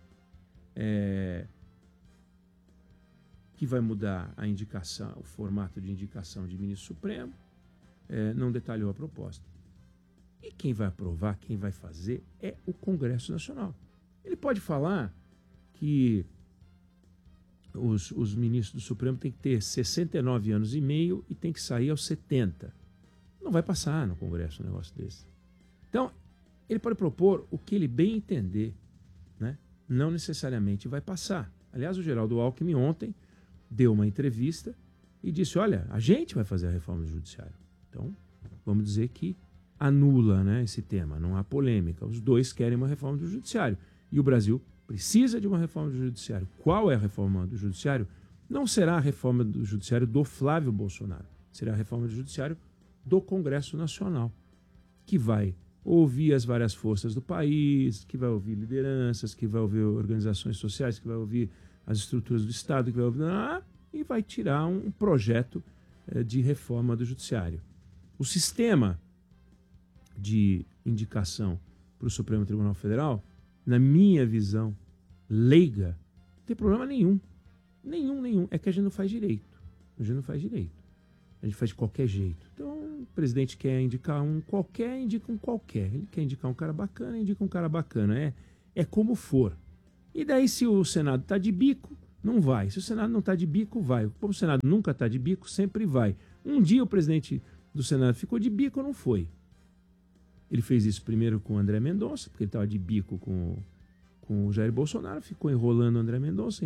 Que vai mudar a indicação, o formato de indicação de ministro supremo, não detalhou a proposta. E quem vai aprovar, quem vai fazer, é o Congresso Nacional. Ele pode falar que os ministros do Supremo têm que ter 69 anos e meio e tem que sair aos 70. Não vai passar no Congresso um negócio desse. Então, ele pode propor o que ele bem entender, né? Não necessariamente vai passar. Aliás, o Geraldo Alckmin ontem deu uma entrevista e disse, olha, a gente vai fazer a reforma do judiciário. Então, vamos dizer que anula, né, esse tema, não há polêmica. Os dois querem uma reforma do judiciário. E o Brasil precisa de uma reforma do judiciário. Qual é a reforma do judiciário? Não será a reforma do judiciário do Flávio Bolsonaro. Será a reforma do judiciário do Congresso Nacional, que vai ouvir as várias forças do país, que vai ouvir lideranças, que vai ouvir organizações sociais, que vai ouvir as estruturas do Estado, que vai ouvir... e vai tirar um projeto de reforma do judiciário. O sistema de indicação para o Supremo Tribunal Federal, na minha visão leiga, não tem problema nenhum. Nenhum. É que a gente não faz direito. A gente faz de qualquer jeito. Então, o presidente quer indicar um qualquer, indica um qualquer. Ele quer indicar um cara bacana, indica um cara bacana. É como for. E daí, se o Senado está de bico, não vai. Se o Senado não está de bico, vai. Como o Senado nunca está de bico, sempre vai. Um dia o presidente do Senado ficou de bico, não foi. Ele fez isso primeiro com o André Mendonça, porque ele estava de bico com o Jair Bolsonaro, ficou enrolando o André Mendonça.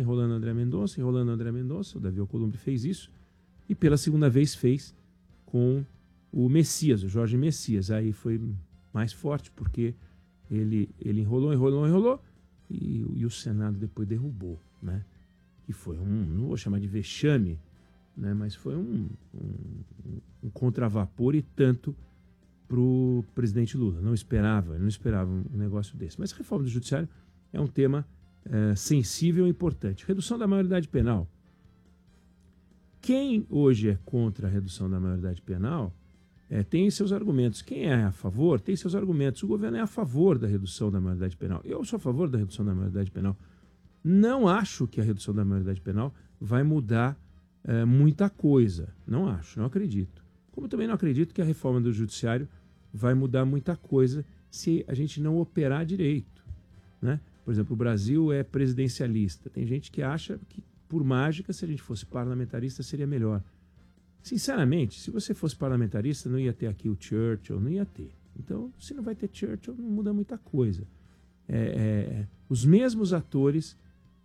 O Davi Alcolumbre fez isso. E pela segunda vez fez com o Messias, o Jorge Messias. Aí foi mais forte, porque ele enrolou, e o Senado depois derrubou, né? Que foi não vou chamar de vexame, né? Mas foi um contravapor e tanto para o presidente Lula. Ele não esperava um negócio desse. Mas a reforma do judiciário é um tema sensível e importante. Redução da maioridade penal. Quem hoje é contra a redução da maioridade penal tem seus argumentos. Quem é a favor tem seus argumentos. O governo é a favor da redução da maioridade penal. Eu sou a favor da redução da maioridade penal. Não acho que a redução da maioridade penal vai mudar muita coisa. Não acredito. Como também não acredito que a reforma do judiciário vai mudar muita coisa se a gente não operar direito, né? Por exemplo, o Brasil é presidencialista. Tem gente que acha que, por mágica, se a gente fosse parlamentarista, seria melhor. Sinceramente, se você fosse parlamentarista, não ia ter aqui o Churchill, não ia ter. Então, se não vai ter Churchill, não muda muita coisa. Os mesmos atores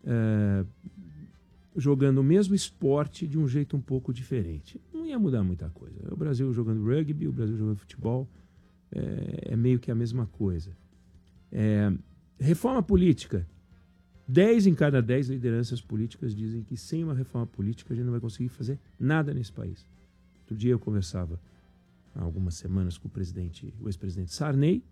jogando o mesmo esporte de um jeito um pouco diferente. Não ia mudar muita coisa. O Brasil jogando rugby, o Brasil jogando futebol, é meio que a mesma coisa. Reforma política. 10 em cada 10 lideranças políticas dizem que sem uma reforma política a gente não vai conseguir fazer nada nesse país. Outro dia eu conversava há algumas semanas com o ex-presidente Sarney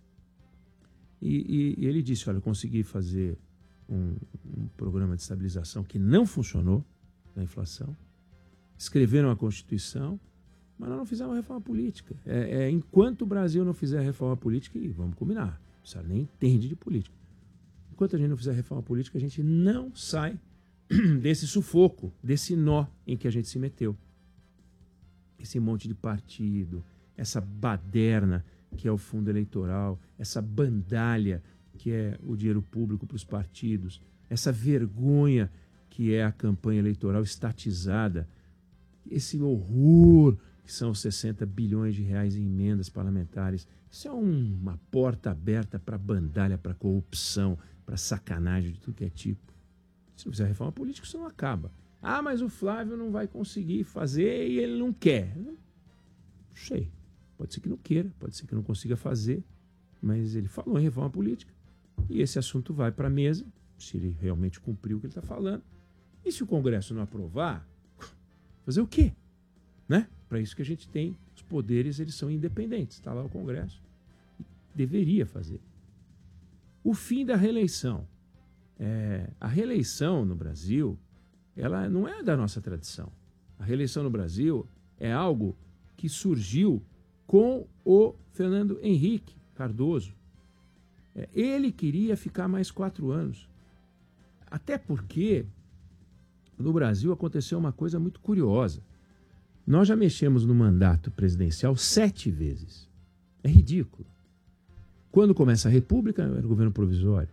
e ele disse, olha, eu consegui fazer um programa de estabilização que não funcionou da inflação, escreveram a Constituição, mas nós não fizemos uma reforma política. Enquanto o Brasil não fizer a reforma política, e vamos combinar, o Sarney entende de política, enquanto a gente não fizer a reforma política, a gente não sai desse sufoco, desse nó em que a gente se meteu. Esse monte de partido, essa baderna que é o fundo eleitoral, essa bandalha que é o dinheiro público para os partidos, essa vergonha que é a campanha eleitoral estatizada, esse horror que são os 60 bilhões de reais em emendas parlamentares. Isso é uma porta aberta para bandalha, para corrupção, para sacanagem de tudo que é tipo. Se não fizer reforma política, isso não acaba. Ah, mas o Flávio não vai conseguir fazer e ele não quer. Não sei. Pode ser que não queira, pode ser que não consiga fazer, mas ele falou em reforma política. E esse assunto vai para a mesa, se ele realmente cumpriu o que ele está falando. E se o Congresso não aprovar, fazer o quê? Né? Para isso que a gente tem, os poderes, eles são independentes. Está lá o Congresso. Deveria fazer. O fim da reeleição. A reeleição no Brasil, ela não é da nossa tradição. A reeleição no Brasil é algo que surgiu com o Fernando Henrique Cardoso. Ele queria ficar mais 4 anos. Até porque no Brasil aconteceu uma coisa muito curiosa. Nós já mexemos no mandato presidencial 7 vezes. É ridículo. Quando começa a República, era o governo provisório.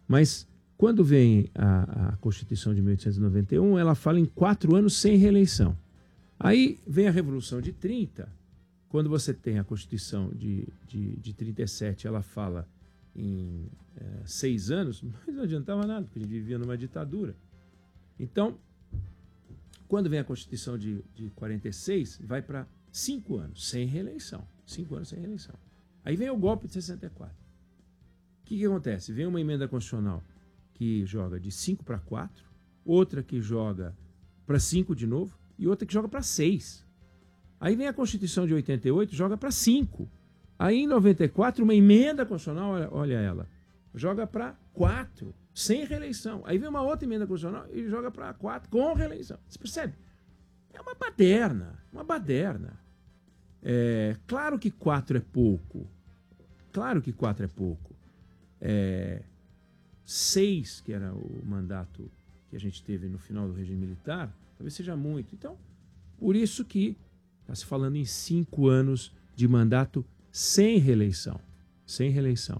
Mas quando vem a Constituição de 1891, ela fala em 4 anos sem reeleição. Aí vem a Revolução de 30, quando você tem a Constituição de 37, ela fala em 6 anos, mas não adiantava nada, porque a gente vivia numa ditadura. Então, quando vem a Constituição de 46, vai para 5 anos sem reeleição. 5 anos sem reeleição. Aí vem o golpe de 64. O que acontece? Vem uma emenda constitucional que joga de 5 para 4, outra que joga para 5 de novo e outra que joga para 6. Aí vem a Constituição de 88, joga para 5. Aí em 94, uma emenda constitucional, olha ela, joga para 4, sem reeleição. Aí vem uma outra emenda constitucional e joga para 4 com reeleição. Você percebe? É uma baderna. Claro que 4 é pouco. Claro que 4 é pouco. 6, que era o mandato que a gente teve no final do regime militar, talvez seja muito. Então, por isso que está se falando em 5 anos de mandato sem reeleição. Sem reeleição.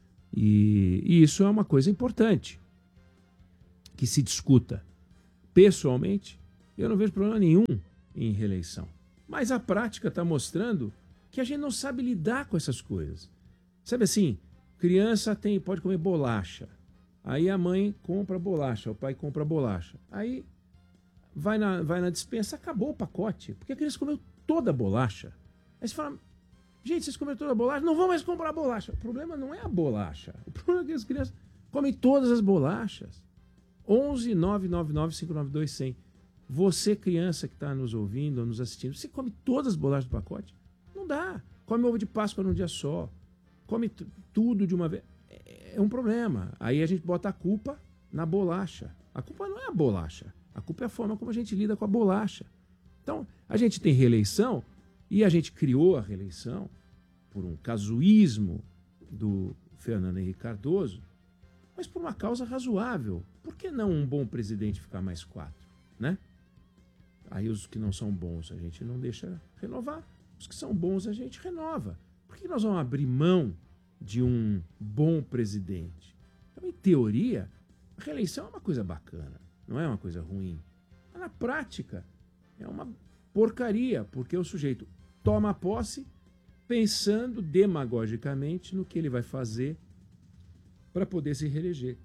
E isso é uma coisa importante que se discuta. Pessoalmente, eu não vejo problema nenhum em reeleição. Mas a prática está mostrando que a gente não sabe lidar com essas coisas. Sabe assim, criança pode comer bolacha. Aí a mãe compra bolacha, o pai compra bolacha. Aí vai na despensa, acabou o pacote, porque a criança comeu toda a bolacha. Aí você fala, gente, vocês comeram toda a bolacha? Não vão mais comprar bolacha. O problema não é a bolacha. O problema é que as crianças comem todas as bolachas. 11 999 592 100. Você, criança que está nos ouvindo ou nos assistindo, você come todas as bolachas do pacote? Não dá. Come ovo de Páscoa num dia só. Come tudo de uma vez. É um problema. Aí a gente bota a culpa na bolacha. A culpa não é a bolacha. A culpa é a forma como a gente lida com a bolacha. Então, a gente tem reeleição e a gente criou a reeleição por um casuísmo do Fernando Henrique Cardoso, mas por uma causa razoável. Por que não um bom presidente ficar mais 4, né? Aí os que não são bons a gente não deixa renovar. Os que são bons a gente renova. Por que nós vamos abrir mão de um bom presidente? Então, em teoria, a reeleição é uma coisa bacana, não é uma coisa ruim. Mas na prática, é uma porcaria, porque o sujeito toma posse pensando demagogicamente no que ele vai fazer para poder se reeleger.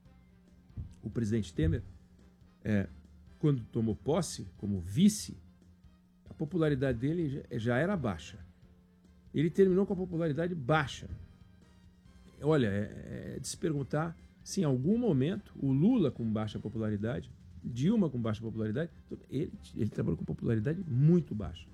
O presidente Temer, quando tomou posse como vice, a popularidade dele já era baixa. Ele terminou com a popularidade baixa. Olha, é de se perguntar se em algum momento o Lula com baixa popularidade, Dilma com baixa popularidade, ele trabalhou com popularidade muito baixa.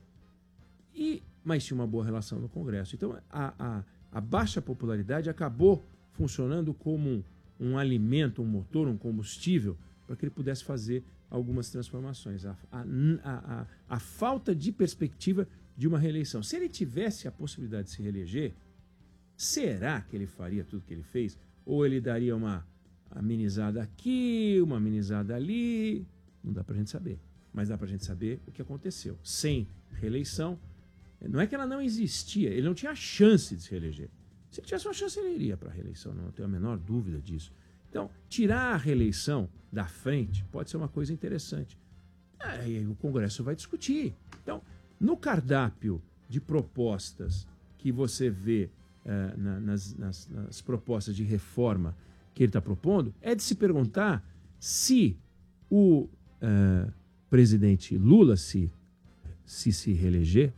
Mas tinha uma boa relação no Congresso. Então, a baixa popularidade acabou funcionando como um alimento, um motor, um combustível, para que ele pudesse fazer algumas transformações. A falta de perspectiva de uma reeleição. Se ele tivesse a possibilidade de se reeleger, será que ele faria tudo que ele fez? Ou ele daria uma amenizada aqui, uma amenizada ali? Não dá pra gente saber. Mas dá pra gente saber o que aconteceu. Sem reeleição, não é que ela não existia, ele não tinha a chance de se reeleger. Se ele tivesse uma chance, ele iria para a reeleição, não tenho a menor dúvida disso. Então, tirar a reeleição da frente pode ser uma coisa interessante. Aí o Congresso vai discutir. Então, no cardápio de propostas que você vê nas propostas de reforma que ele está propondo, é de se perguntar se o presidente Lula se reeleger,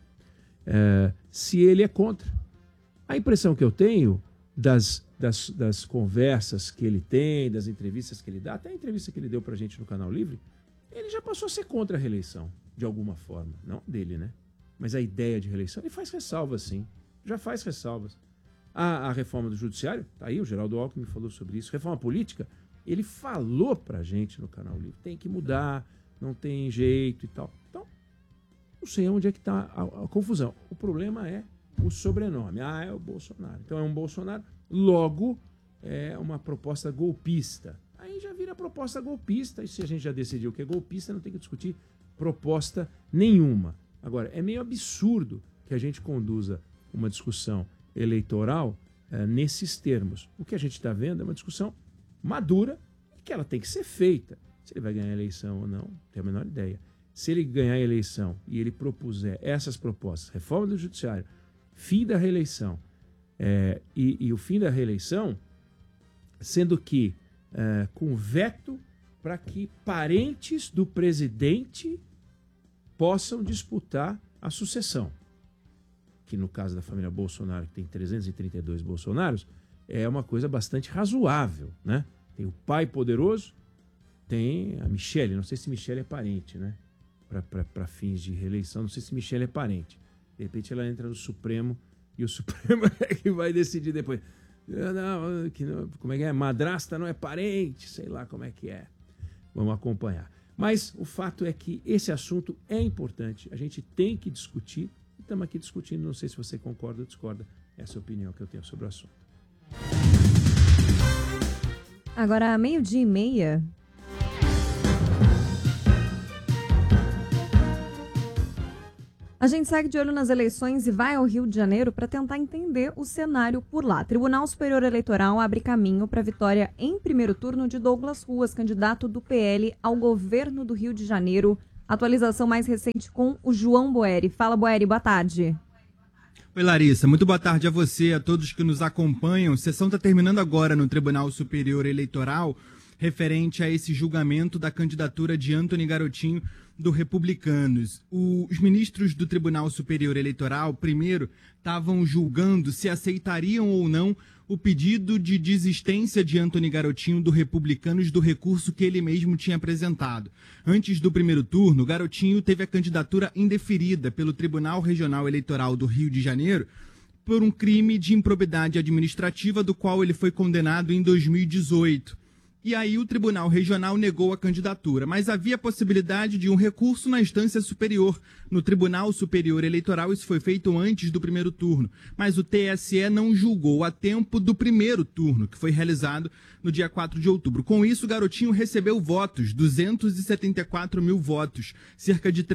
se ele é contra. A impressão que eu tenho das conversas que ele tem, das entrevistas que ele dá, até a entrevista que ele deu pra gente no Canal Livre, ele já passou a ser contra a reeleição, de alguma forma. Não dele, né? Mas a ideia de reeleição, ele faz ressalvas, sim. Já faz ressalvas. A reforma do judiciário, tá aí, o Geraldo Alckmin falou sobre isso. Reforma política, ele falou pra gente no Canal Livre. Tem que mudar, não tem jeito e tal. Então, não sei onde é que tá a confusão. O problema é o sobrenome. É o Bolsonaro. Então é um Bolsonaro, logo é uma proposta golpista. Aí já vira proposta golpista, e se a gente já decidiu que é golpista, não tem que discutir proposta nenhuma. Agora, é meio absurdo que a gente conduza uma discussão eleitoral nesses termos. O que a gente está vendo é uma discussão madura e que ela tem que ser feita. Se ele vai ganhar a eleição ou não, não tenho a menor ideia. Se ele ganhar a eleição e ele propuser essas propostas, reforma do judiciário, fim da reeleição, e o fim da reeleição, sendo que com veto para que parentes do presidente possam disputar a sucessão. Que no caso da família Bolsonaro, que tem 332 Bolsonaros, é uma coisa bastante razoável, né? Tem o pai poderoso, tem a Michele, não sei se Michele é parente, né? Para fins de reeleição, não sei se Michele é parente. De repente ela entra no Supremo e o Supremo é que vai decidir depois. Não, como é que é? Madrasta não é parente, sei lá como é que é. Vamos acompanhar. Mas o fato é que esse assunto é importante, a gente tem que discutir, e estamos aqui discutindo, não sei se você concorda ou discorda, essa é a opinião que eu tenho sobre o assunto. Agora, 12:30. A gente segue de olho nas eleições e vai ao Rio de Janeiro para tentar entender o cenário por lá. Tribunal Superior Eleitoral abre caminho para a vitória em primeiro turno de Douglas Ruas, candidato do PL ao governo do Rio de Janeiro. Atualização mais recente com o João Boeri. Fala, Boeri, boa tarde. Oi, Larissa. Muito boa tarde a você, a todos que nos acompanham. A sessão está terminando agora no Tribunal Superior Eleitoral, referente a esse julgamento da candidatura de Antony Garotinho do Republicanos. Os ministros do Tribunal Superior Eleitoral, primeiro, estavam julgando se aceitariam ou não o pedido de desistência de Antony Garotinho do Republicanos do recurso que ele mesmo tinha apresentado. Antes do primeiro turno, Garotinho teve a candidatura indeferida pelo Tribunal Regional Eleitoral do Rio de Janeiro por um crime de improbidade administrativa do qual ele foi condenado em 2018. E aí o Tribunal Regional negou a candidatura, mas havia a possibilidade de um recurso na instância superior. No Tribunal Superior Eleitoral isso foi feito antes do primeiro turno, mas o TSE não julgou a tempo do primeiro turno, que foi realizado no dia 4 de outubro. Com isso, o Garotinho recebeu votos, 274 mil votos, cerca de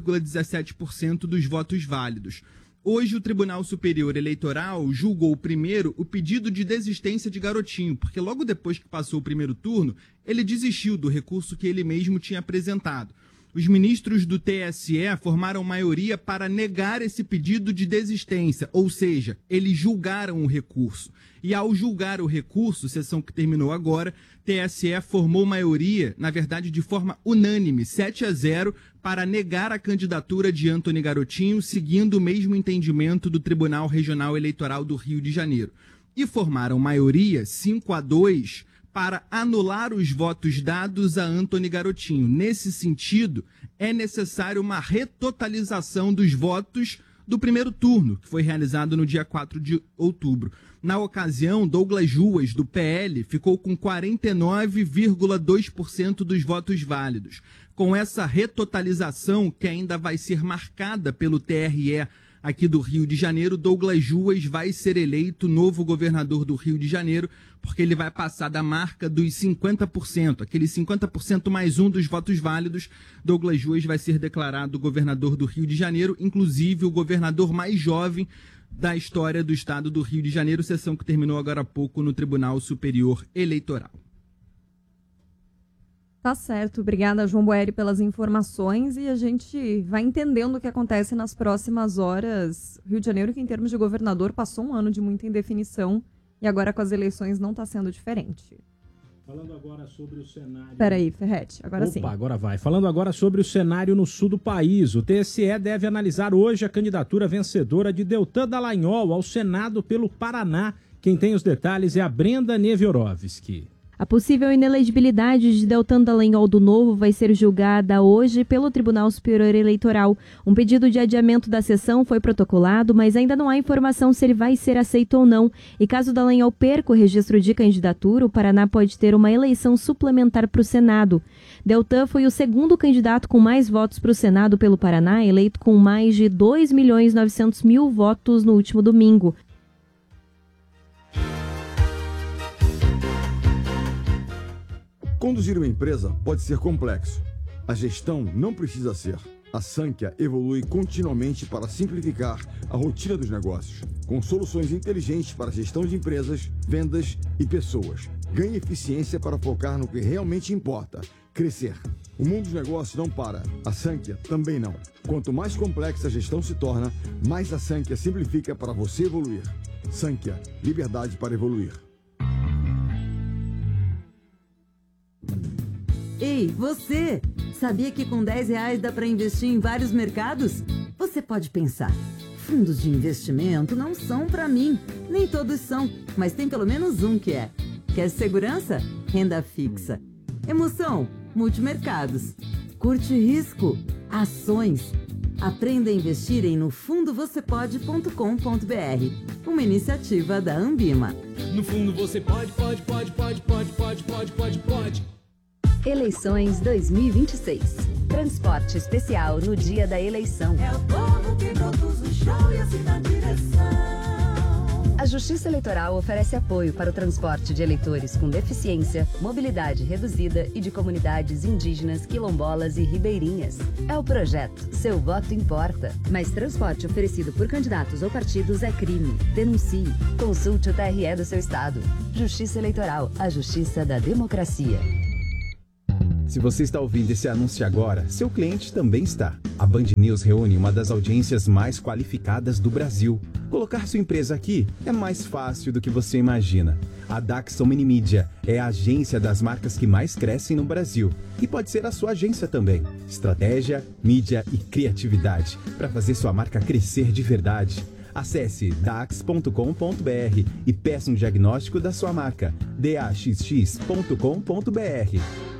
3,17% dos votos válidos. Hoje, o Tribunal Superior Eleitoral julgou primeiro o pedido de desistência de Garotinho, porque logo depois que passou o primeiro turno, ele desistiu do recurso que ele mesmo tinha apresentado. Os ministros do TSE formaram maioria para negar esse pedido de desistência, ou seja, eles julgaram o recurso. E ao julgar o recurso, sessão que terminou agora, TSE formou maioria, na verdade de forma unânime, 7-0, para negar a candidatura de Antony Garotinho, seguindo o mesmo entendimento do Tribunal Regional Eleitoral do Rio de Janeiro. E formaram maioria, 5-2, para anular os votos dados a Antony Garotinho. Nesse sentido, é necessário uma retotalização dos votos do primeiro turno, que foi realizado no dia 4 de outubro. Na ocasião, Douglas Ruas, do PL, ficou com 49,2% dos votos válidos. Com essa retotalização, que ainda vai ser marcada pelo TRE aqui do Rio de Janeiro, Douglas Ruas vai ser eleito novo governador do Rio de Janeiro, porque ele vai passar da marca dos 50%, aqueles 50% mais um dos votos válidos. Douglas Ruas vai ser declarado governador do Rio de Janeiro, inclusive o governador mais jovem da história do estado do Rio de Janeiro, sessão que terminou agora há pouco no Tribunal Superior Eleitoral. Tá certo, obrigada João Boeri pelas informações e a gente vai entendendo o que acontece nas próximas horas. Rio de Janeiro, que em termos de governador passou um ano de muita indefinição e agora com as eleições não está sendo diferente. Falando agora sobre o cenário... Peraí, Ferretti, agora sim. Agora vai. Falando agora sobre o cenário no sul do país, o TSE deve analisar hoje a candidatura vencedora de Deltan Dallagnol ao Senado pelo Paraná. Quem tem os detalhes é a Brenda Neviorovski. A possível inelegibilidade de Deltan Dallagnol do Novo vai ser julgada hoje pelo Tribunal Superior Eleitoral. Um pedido de adiamento da sessão foi protocolado, mas ainda não há informação se ele vai ser aceito ou não. E caso Dallagnol perca o registro de candidatura, o Paraná pode ter uma eleição suplementar para o Senado. Deltan foi o segundo candidato com mais votos para o Senado pelo Paraná, eleito com mais de 2.900.000 votos no último domingo. Conduzir uma empresa pode ser complexo. A gestão não precisa ser. A Sankhya evolui continuamente para simplificar a rotina dos negócios, com soluções inteligentes para a gestão de empresas, vendas e pessoas. Ganhe eficiência para focar no que realmente importa: crescer. O mundo dos negócios não para. A Sankhya também não. Quanto mais complexa a gestão se torna, mais a Sankhya simplifica para você evoluir. Sankhya, liberdade para evoluir. Ei, você! Sabia que com R$10 dá para investir em vários mercados? Você pode pensar, fundos de investimento não são para mim. Nem todos são, mas tem pelo menos um que é. Quer segurança? Renda fixa. Emoção? Multimercados. Curte risco? Ações. Aprenda a investir em nofundovocepode.com.br. Uma iniciativa da Ambima. No fundo você pode. Eleições 2026. Transporte especial no dia da eleição. É o povo que produz o show e assim dá direção. A Justiça Eleitoral oferece apoio para o transporte de eleitores com deficiência, mobilidade reduzida e de comunidades indígenas, quilombolas e ribeirinhas. É o projeto Seu Voto Importa. Mas transporte oferecido por candidatos ou partidos é crime. Denuncie. Consulte o TRE do seu estado. Justiça Eleitoral, a justiça da democracia. Se você está ouvindo esse anúncio agora, seu cliente também está. A Band News reúne uma das audiências mais qualificadas do Brasil. Colocar sua empresa aqui é mais fácil do que você imagina. A Daxon Minimídia é a agência das marcas que mais crescem no Brasil. E pode ser a sua agência também. Estratégia, mídia e criatividade para fazer sua marca crescer de verdade. Acesse dax.com.br e peça um diagnóstico da sua marca. daxx.com.br.